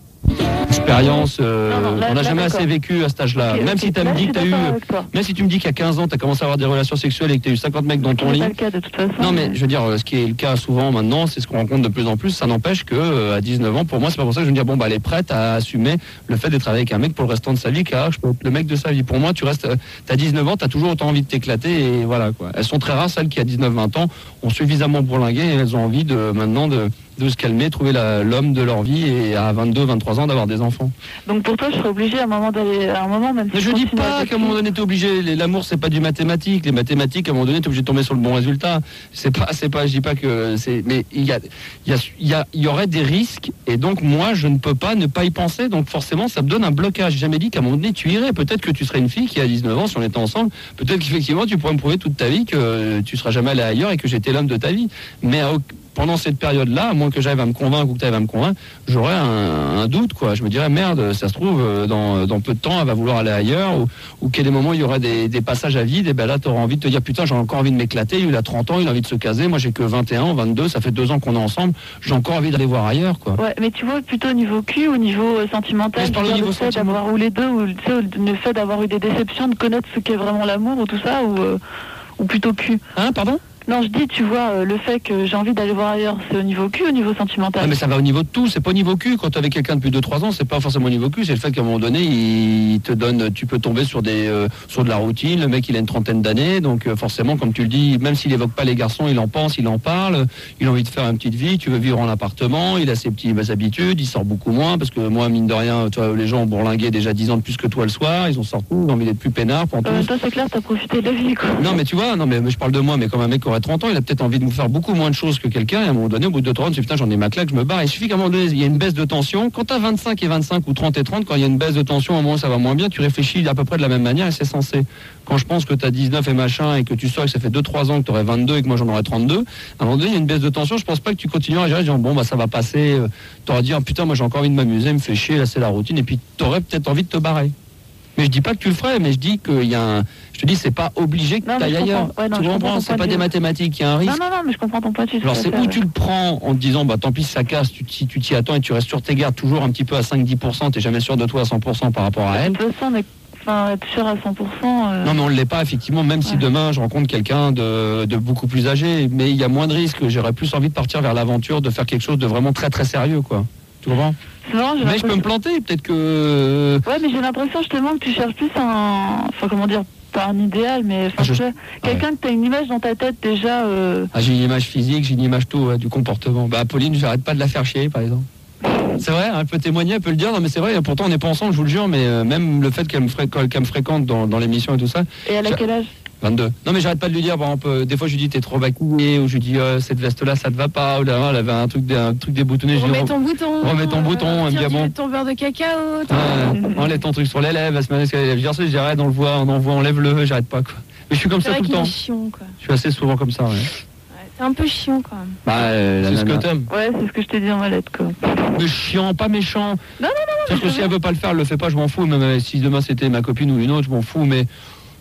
Expérience, euh, Non, non, là- on n'a là, jamais d'accord. assez vécu à cet âge-là. Ok, même ok. si t'as Là, me dit je que t'as suis eu, d'accord avec toi. même si tu me dis qu'à quinze ans t'as commencé à avoir des relations sexuelles et que t'as eu cinquante mecs dans ton C'est lit. pas le cas de toute façon. Non mais je veux dire, euh, ce qui est le cas souvent maintenant, c'est ce qu'on rencontre de plus en plus. Ça n'empêche que euh, à dix-neuf ans, pour moi, c'est pas pour ça que je veux dire bon bah elle est prête à assumer le fait d'être avec un mec pour le restant de sa vie, car je peux être le mec de sa vie. Pour moi, tu restes, euh, t'as dix-neuf ans, t'as toujours autant envie de t'éclater et voilà quoi. Elles sont très rares celles qui à dix-neuf vingt ans ont suffisamment bourlingué et elles ont envie de maintenant de de se calmer, trouver la- l'homme de leur vie et à vingt-deux vingt-trois ans d'avoir des enfants. Donc pour toi, je serais obligé à un moment d'aller... À un moment, même Mais si je dis continue pas avec qu'à un moment lui- donné t'es obligé. Les- L'amour c'est pas du mathématique. Les mathématiques à un moment donné t'es obligé de tomber sur le bon résultat. C'est pas, c'est pas. Je dis pas que c'est. Mais il y a, il y a, il y a, il y aurait des risques et donc moi je ne peux pas ne pas y penser. Donc forcément ça me donne un blocage. J'ai jamais dit qu'à un moment donné tu irais. Peut-être que tu serais une fille qui a dix-neuf ans si on était ensemble. Peut-être qu'effectivement tu pourrais me prouver toute ta vie que tu seras jamais allé ailleurs et que j'étais l'homme de ta vie. Mais à aucun- pendant cette période-là, à moins que j'arrive à me convaincre ou que tu arrives à me convaincre, j'aurais un, un doute, quoi. Je me dirais, merde, ça se trouve, euh, dans, dans peu de temps, elle va vouloir aller ailleurs, ou, ou quel est le moment où il y aurait des, des passages à vide, et ben là, tu auras envie de te dire, putain, j'ai encore envie de m'éclater, il a trente ans, il a envie de se caser, moi j'ai que vingt et un, vingt-deux, ça fait deux ans qu'on est ensemble, j'ai encore envie d'aller voir ailleurs, quoi. Ouais, mais tu vois, plutôt au niveau cul ou au niveau euh, sentimental, Mais je parle au c'est-à-dire niveau le fait sentiment. d'avoir, ou les deux, ou tu sais, le fait d'avoir eu des déceptions, de connaître ce qu'est vraiment l'amour ou tout ça, ou, euh, ou plutôt cul. Hein, pardon? Non, je dis, tu vois, euh, le fait que j'ai envie d'aller voir ailleurs, c'est au niveau cul ou au niveau sentimental? Ah, mais ça va au niveau de tout, c'est pas au niveau cul. Quand tu es avec quelqu'un depuis deux trois ans, c'est pas forcément au niveau cul, c'est le fait qu'à un moment donné, il te donne, tu peux tomber sur des euh, sur de la routine, le mec il a une trentaine d'années, donc euh, forcément, comme tu le dis, même s'il évoque pas les garçons, il en pense, il en parle, il a envie de faire une petite vie, tu veux vivre en appartement, il a ses petites habitudes, il sort beaucoup moins, parce que moi, mine de rien, toi, les gens ont bourlingué déjà dix ans de plus que toi le soir, ils ont sorti, ils ont envie d'être plus peinards, pour Euh, toi, c'est clair, t'as profité de la vie, quoi. non mais tu vois, non mais, mais je parle de moi, mais comme un mec qui aurait trente ans, il a peut-être envie de nous faire beaucoup moins de choses que quelqu'un, et à un moment donné, au bout de deux trois ans, tu dis putain j'en ai ma claque, je me barre. Il suffit qu'à un moment donné, il y a une baisse de tension. Quand t'as vingt-cinq et vingt-cinq ou trente et trente, quand il y a une baisse de tension, à un moment ça va moins bien, tu réfléchis à peu près de la même manière et c'est censé. Quand je pense que t'as dix-neuf et machin et que tu sors et que ça fait deux trois ans que t'aurais vingt-deux et que moi j'en aurais trente-deux, à un moment donné, il y a une baisse de tension, je pense pas que tu continueras à gérer, disant bon bah ça va passer, euh, t'auras dit ah, putain moi j'ai encore envie de m'amuser, me fait chier, là c'est la routine, et puis t'aurais peut-être envie de te barrer. Mais je dis pas que tu le ferais, mais je dis qu'il y a un. Je te dis, c'est pas obligé que Non, tu mais ailles je ailleurs. comprends. Ouais, non, tu je comprends, comprends ton c'est point pas de des vue. mathématiques, il y a un risque. Non, non, non, mais je comprends ton point de vue. Alors tout à c'est fait, où ouais. tu le prends en te disant bah tant pis si ça casse, tu, si tu t'y attends et tu restes sur tes gardes toujours un petit peu à cinq dix pour cent, t'es jamais sûr de toi à cent pour cent par rapport à elle. De toute façon, on est... enfin, être sûr à cent pour cent. euh, Non mais on ne l'est pas effectivement, même si demain je rencontre quelqu'un de, de beaucoup plus âgé, mais il y a moins de risques, j'aurais plus envie de partir vers l'aventure, de faire quelque chose de vraiment très très sérieux quoi. Tu comprends? c'est marrant, j'ai Mais je peux me l'impression- planter, peut-être que... Ouais, mais j'ai l'impression justement que tu cherches plus un. Enfin, comment dire, pas un idéal, mais. Enfin, Ah, je- tu sais, quelqu'un que t'as une image dans ta tête déjà. euh, Ah, j'ai une image physique, j'ai une image tout, ouais, du comportement. Bah Pauline, j'arrête pas de la faire chier par exemple. C'est vrai, hein, elle peut témoigner, elle peut le dire, non mais c'est vrai, pourtant on n'est pas ensemble, je vous le jure, mais euh, même le fait qu'elle me, fré- qu'elle me fréquente dans, dans l'émission et tout ça. Et elle a j'a- quel âge? vingt-deux. Non mais j'arrête pas de lui dire, par exemple, euh, des fois je lui dis t'es trop maquillée, ou je lui dis euh, cette veste là ça te va pas, ou là elle avait un truc, un truc déboutonné, je lui dis, Remets ton bouton. remets ton bouton, elle me dit, tire ah bon. du- ton beurre de cacao. Ouais, enlève ton truc sur les lèvres, elle se met à se dire ça, je dis arrête, on le voit, on en voit, enlève-le, j'arrête pas quoi. Mais je suis comme C'est ça vrai tout le qu'il est temps. chiant, quoi. Je suis assez souvent comme ça, ouais. C'est un peu chiant, quand même. Bah, euh, la C'est ce que nana- t'aimes. Ouais, c'est ce que je t'ai dit en lettre, quoi. Mais chiant, pas méchant. Non, non, non, C'est-à-dire que si elle veut pas le faire, elle le fait pas, je m'en fous. Même euh, si demain c'était ma copine ou une autre, je m'en fous. Mais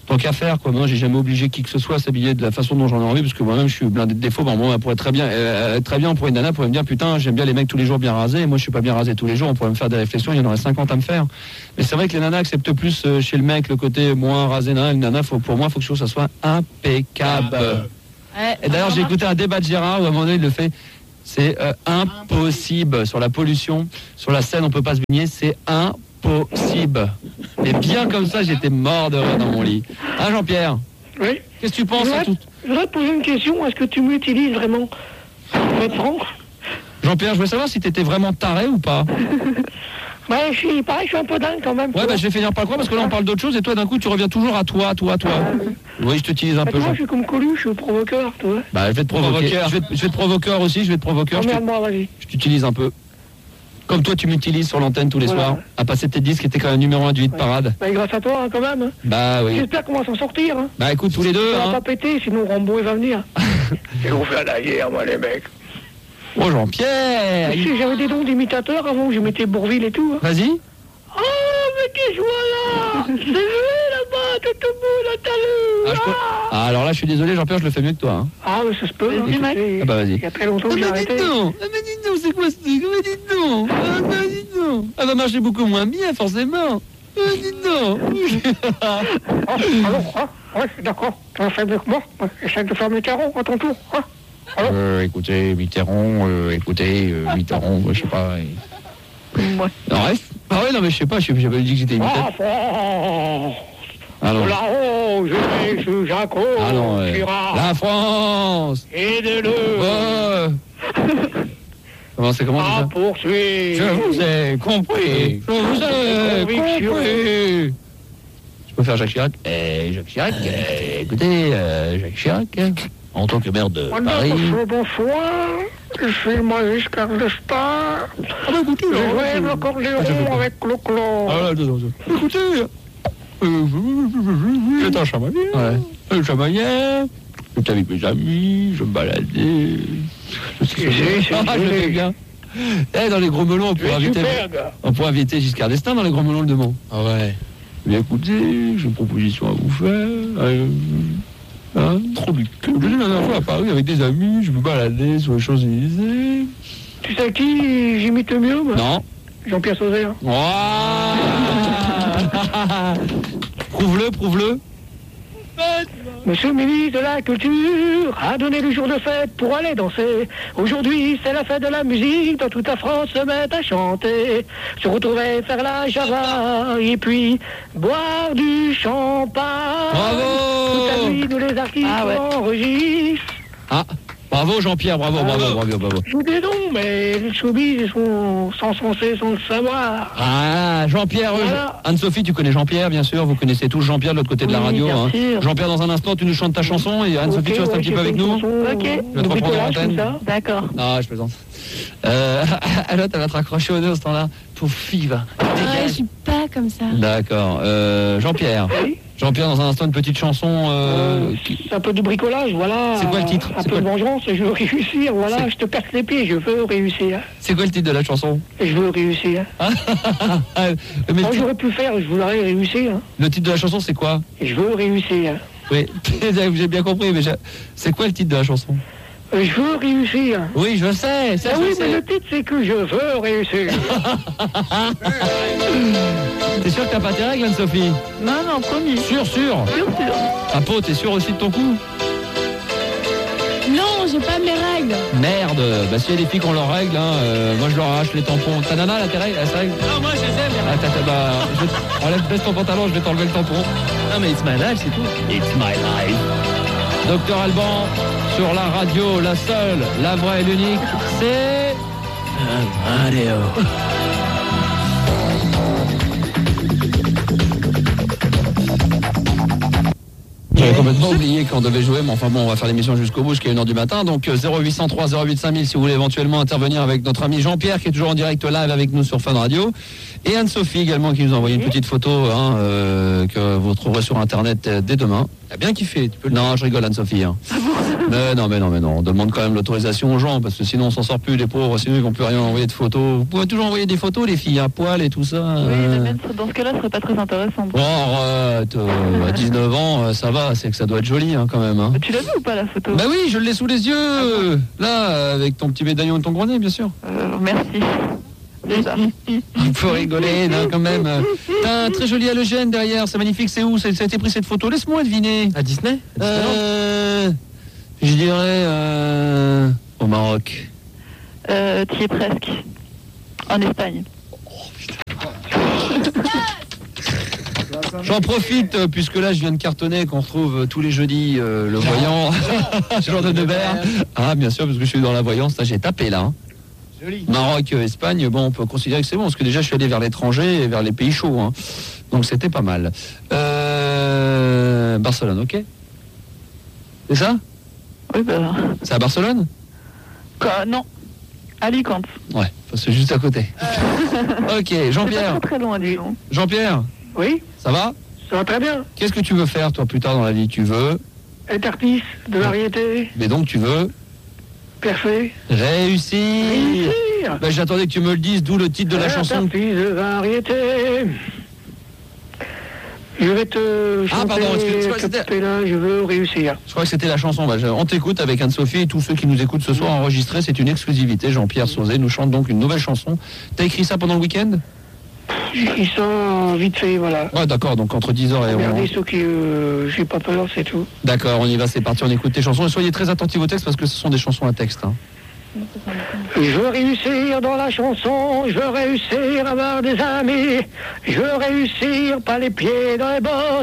Tant qu'à faire, quoi. Moi, j'ai jamais obligé qui que ce soit à s'habiller de la façon dont j'en ai envie, parce que moi-même, je suis blindé de défauts. Bon, moi, on pourrait très bien, euh, très bien, pour une nana, pourrait me dire, putain, j'aime bien les mecs tous les jours bien rasés, et moi, je suis pas bien rasé tous les jours. On pourrait me faire des réflexions, il y en aurait cinquante à me faire. Mais c'est vrai que les nanas acceptent plus euh, chez le mec le côté moins rasé. Nana, le nana, faut, pour moi, il faut que ça soit impeccable. Ah bah. Ouais, et d'ailleurs, j'ai écouté un débat de Gérard où à un moment donné, il le fait. C'est euh, impossible sur la pollution, sur la Seine, on peut pas se baigner, c'est impossible. Et bien comme ça, j'étais mort de rire dans mon lit. Hein, Jean-Pierre? Oui. Qu'est-ce que tu penses à tout? Je voudrais te poser une question. Est-ce que tu m'utilises vraiment? Pour être franc? Jean-Pierre, je voulais savoir si tu étais vraiment taré ou pas. Bah, je suis pareil, je suis un peu dingue quand même. Ouais, bah, je vais finir par le croire parce que là, on parle d'autre chose et toi, d'un coup, tu reviens toujours à toi, toi, toi. Oui, je t'utilise un bah, peu. Moi, je suis comme Coluche, je suis provoqueur, toi. Bah, je vais te provoquer. Je vais, te, je vais te provoqueur aussi, je vais te provoqueur. Oh, merde, moi, vas-y. Je t'utilise un peu. Comme toi, tu m'utilises sur l'antenne tous les voilà. soirs, à passer tes disques qui étaient quand même numéro un du hit ouais. parade. Bah, grâce à toi, hein, quand même. Hein. Bah oui. J'espère qu'on va s'en sortir. Hein. Bah écoute, tous les deux. Ça hein. va pas péter, sinon Rambo, il va venir. Ils vont faire la guerre, moi, les mecs. Oh, Jean-Pierre. Tu sais, j'avais des dons d'imitateurs avant, je mettais Bourville et tout. Hein. Vas-y. Oh, mais qu'est-ce que là? C'est vrai, là-bas, tout au bout, là, t'as le... Ah, peux... ah, alors là, je suis désolé, Jean-Pierre, je le fais mieux que toi. Hein. Ah, mais ça se peut. Hein, ah, bah vas-y. Il y a très longtemps que j'ai arrêté. Ah, mais dis donc, ah, mais dis donc, c'est quoi ce truc? Ah, mais dis donc, ah, bah dis donc. Elle va marcher beaucoup moins bien, forcément. Ah, dis donc. ah, alors, ah, ouais, d'accord. Tu vas faire mieux que moi. Essaye de faire Mitterrand à ton tour. Hein. Euh, écoutez, Mitterrand, euh, écoutez, euh, Mitterrand, je sais pas. Et... Ouais. Non, bref. Ah ouais, non, mais je sais pas, j'ai pas dit que j'étais imitateur. Ah non. Là-haut, je suis Jaco, ah non, ouais. La France. Aidez-le. Oh. Comment c'est comment ah, ça poursuivre. Je vous ai compris. Je vous ai compris. Je peux faire Jacques Chirac. Eh, Jacques Chirac, eh, écoutez, euh, Jacques Chirac, en tant que maire de oh, Paris. Non, bonsoir, je suis Maurice Carlestar. Ah bah écoutez, je joue l'accordéon ah, avec Clo-Clo. Ah là, non, non. Écoutez, euh, j'étais un chamailleur. Ouais. Un chamailleur. J'étais avec mes amis, je me baladais. Je sais, ah, je fais bien. Eh, dans les Gros Melons, on pourrait inviter, on pourrait inviter Giscard d'Estaing dans les Gros Melons de Mont. Ah ouais. Eh bien écoutez, j'ai une proposition à vous faire. Euh, hein, trop du cul. Je suis la dernière fois à Paris avec des amis, je me baladais sur les Champs-Élysées. Tu sais qui j'imite le mieux moi? Non. Jean-Pierre Sauzet. Wow. Prouve-le, prouve-le. Monsieur le ministre de la Culture a donné le jour de fête pour aller danser. Aujourd'hui, c'est la fête de la musique, dans toute la France se met à chanter. Se retrouver, faire la java, et puis boire du champagne. Bravo. Toute la nuit, nous les artistes ah ouais. enregistrent. Ah, bravo Jean-Pierre, bravo, bravo, bravo, bravo, bravo. Je vous dis non, mais les showbiz, ils sont censés sans le savoir. Ah, Jean-Pierre, voilà. Anne-Sophie, tu connais Jean-Pierre, bien sûr, vous connaissez tous Jean-Pierre de l'autre côté de la radio. Hein. Jean-Pierre, dans un instant, tu nous chantes ta chanson et Anne-Sophie, okay, tu restes ouais, un petit peu avec nous. Ok. Je vais te reprendre l'antenne. D'accord. Ah, je plaisante. Euh, alors, elle va te raccrocher au nez ce temps-là. Pour Five. Ah, je suis pas comme ça. D'accord. Euh, Jean-Pierre. Oui. Jean-Pierre, dans un instant, une petite chanson. Euh, euh, qui... C'est un peu de bricolage, voilà. C'est quoi le titre? Un peu de vengeance, je veux réussir, voilà. Je te casse les pieds, je veux réussir. C'est quoi le titre de la chanson? Je veux réussir. Mais Moi, j'aurais pu faire, je voudrais réussir. Hein. Le titre de la chanson, c'est quoi? Je veux réussir. Oui, j'ai bien compris, mais c'est quoi le titre de la chanson? Je veux réussir. Oui, je sais. Ça, ah je oui, sais. mais le titre, c'est que je veux réussir. T'es sûr que t'as pas tes règles, Anne-Sophie? Non, non, promis. Sûr, sûr. Sûr, sûr. Ah, Po, t'es sûr aussi de ton coup? Non, j'ai pas mes règles. Merde. Bah, s'il y a des filles qui ont leurs règles, hein, euh, moi je leur arrache les tampons. Ta nana, là, tes règles? Elle a ses règles? Non, moi je les aime. Ah, t'as, t'as, bah, je... enlève, baisse ton pantalon, je vais t'enlever le tampon. Non, mais it's my life, c'est tout. It's my life. Docteur Alban, sur la radio, la seule, la vraie et l'unique, c'est... Radio. J'avais complètement oublié qu'on devait jouer, mais enfin bon, on va faire l'émission jusqu'au bout, jusqu'à une heure du matin. Donc zéro huit cent trois zéro huit cinq mille si vous voulez éventuellement intervenir avec notre ami Jean-Pierre qui est toujours en direct live avec nous sur Fun Radio. Et Anne-Sophie également qui nous a envoyé une petite photo hein, euh, que vous trouverez sur internet dès demain. T'as bien kiffé, tu peux le... Non, je rigole Anne-Sophie. Hein. mais non, mais non, mais non. On demande quand même l'autorisation aux gens parce que sinon on s'en sort plus, les pauvres, sinon ils vont plus rien envoyer de photos. Vous pouvez toujours envoyer des photos, les filles à poil et tout ça. Oui, euh... mais même dans ce cas-là, ce serait pas très intéressant. Bon, arrête, euh, à dix-neuf ans, euh, ça va, c'est que ça doit être joli hein, quand même. Hein. Tu l'as vu ou pas la photo? Bah oui, je l'ai sous les yeux. Là, avec ton petit médaillon et ton grenade, bien sûr. Euh, merci. Déjà. Il faut rigoler, non, quand même. T'as un très joli halogène derrière, c'est magnifique, c'est où? Ça a été pris cette photo? Laisse-moi deviner. À Disney, à euh, Je dirais euh, au Maroc. Euh, tu y es presque. En Espagne. J'en profite, euh, puisque là je viens de cartonner, qu'on retrouve euh, tous les jeudis euh, le voyant, Jean de Nebert. Ah, bien sûr, parce que je suis dans la voyance, là j'ai tapé là. Hein. Joli. Maroc, euh, Espagne, bon, on peut considérer que c'est bon, parce que déjà je suis allé vers l'étranger et vers les pays chauds. Hein. Donc c'était pas mal. Euh, Barcelone, ok? C'est ça? Oui, ben. C'est à Barcelone? Quoi, non. Alicante. Ouais, c'est juste à côté. Euh... ok, Jean-Pierre. C'est pas très loin, dis donc. Jean-Pierre. Oui. Ça va? Ça va très bien. Qu'est-ce que tu veux faire, toi, plus tard dans la vie? Tu veux? Être artiste de variété. Mais donc, tu veux? Percer. Réussir. Réussir. Ben, j'attendais que tu me le dises, d'où le titre de la Être chanson. artiste de variété. Je vais te chanter, ah, pardon, excuse-moi, te taper là, je veux réussir. Je crois que c'était la chanson. Bah, je, on t'écoute avec Anne-Sophie et tous ceux qui nous écoutent ce soir enregistrés. C'est une exclusivité. Jean-Pierre Sauzet nous chante donc une nouvelle chanson. T'as écrit ça pendant le week-end? J'écris ça vite fait, voilà. Ouais, d'accord, donc entre dix heures et Regardez onze. ceux qui... Euh, j'ai pas peur, c'est tout. D'accord, on y va, c'est parti, on écoute tes chansons. Et soyez très attentifs au texte parce que ce sont des chansons à texte. Hein. Je veux réussir dans la chanson, je veux réussir à avoir des amis, je veux réussir pas les pieds dans les bottes.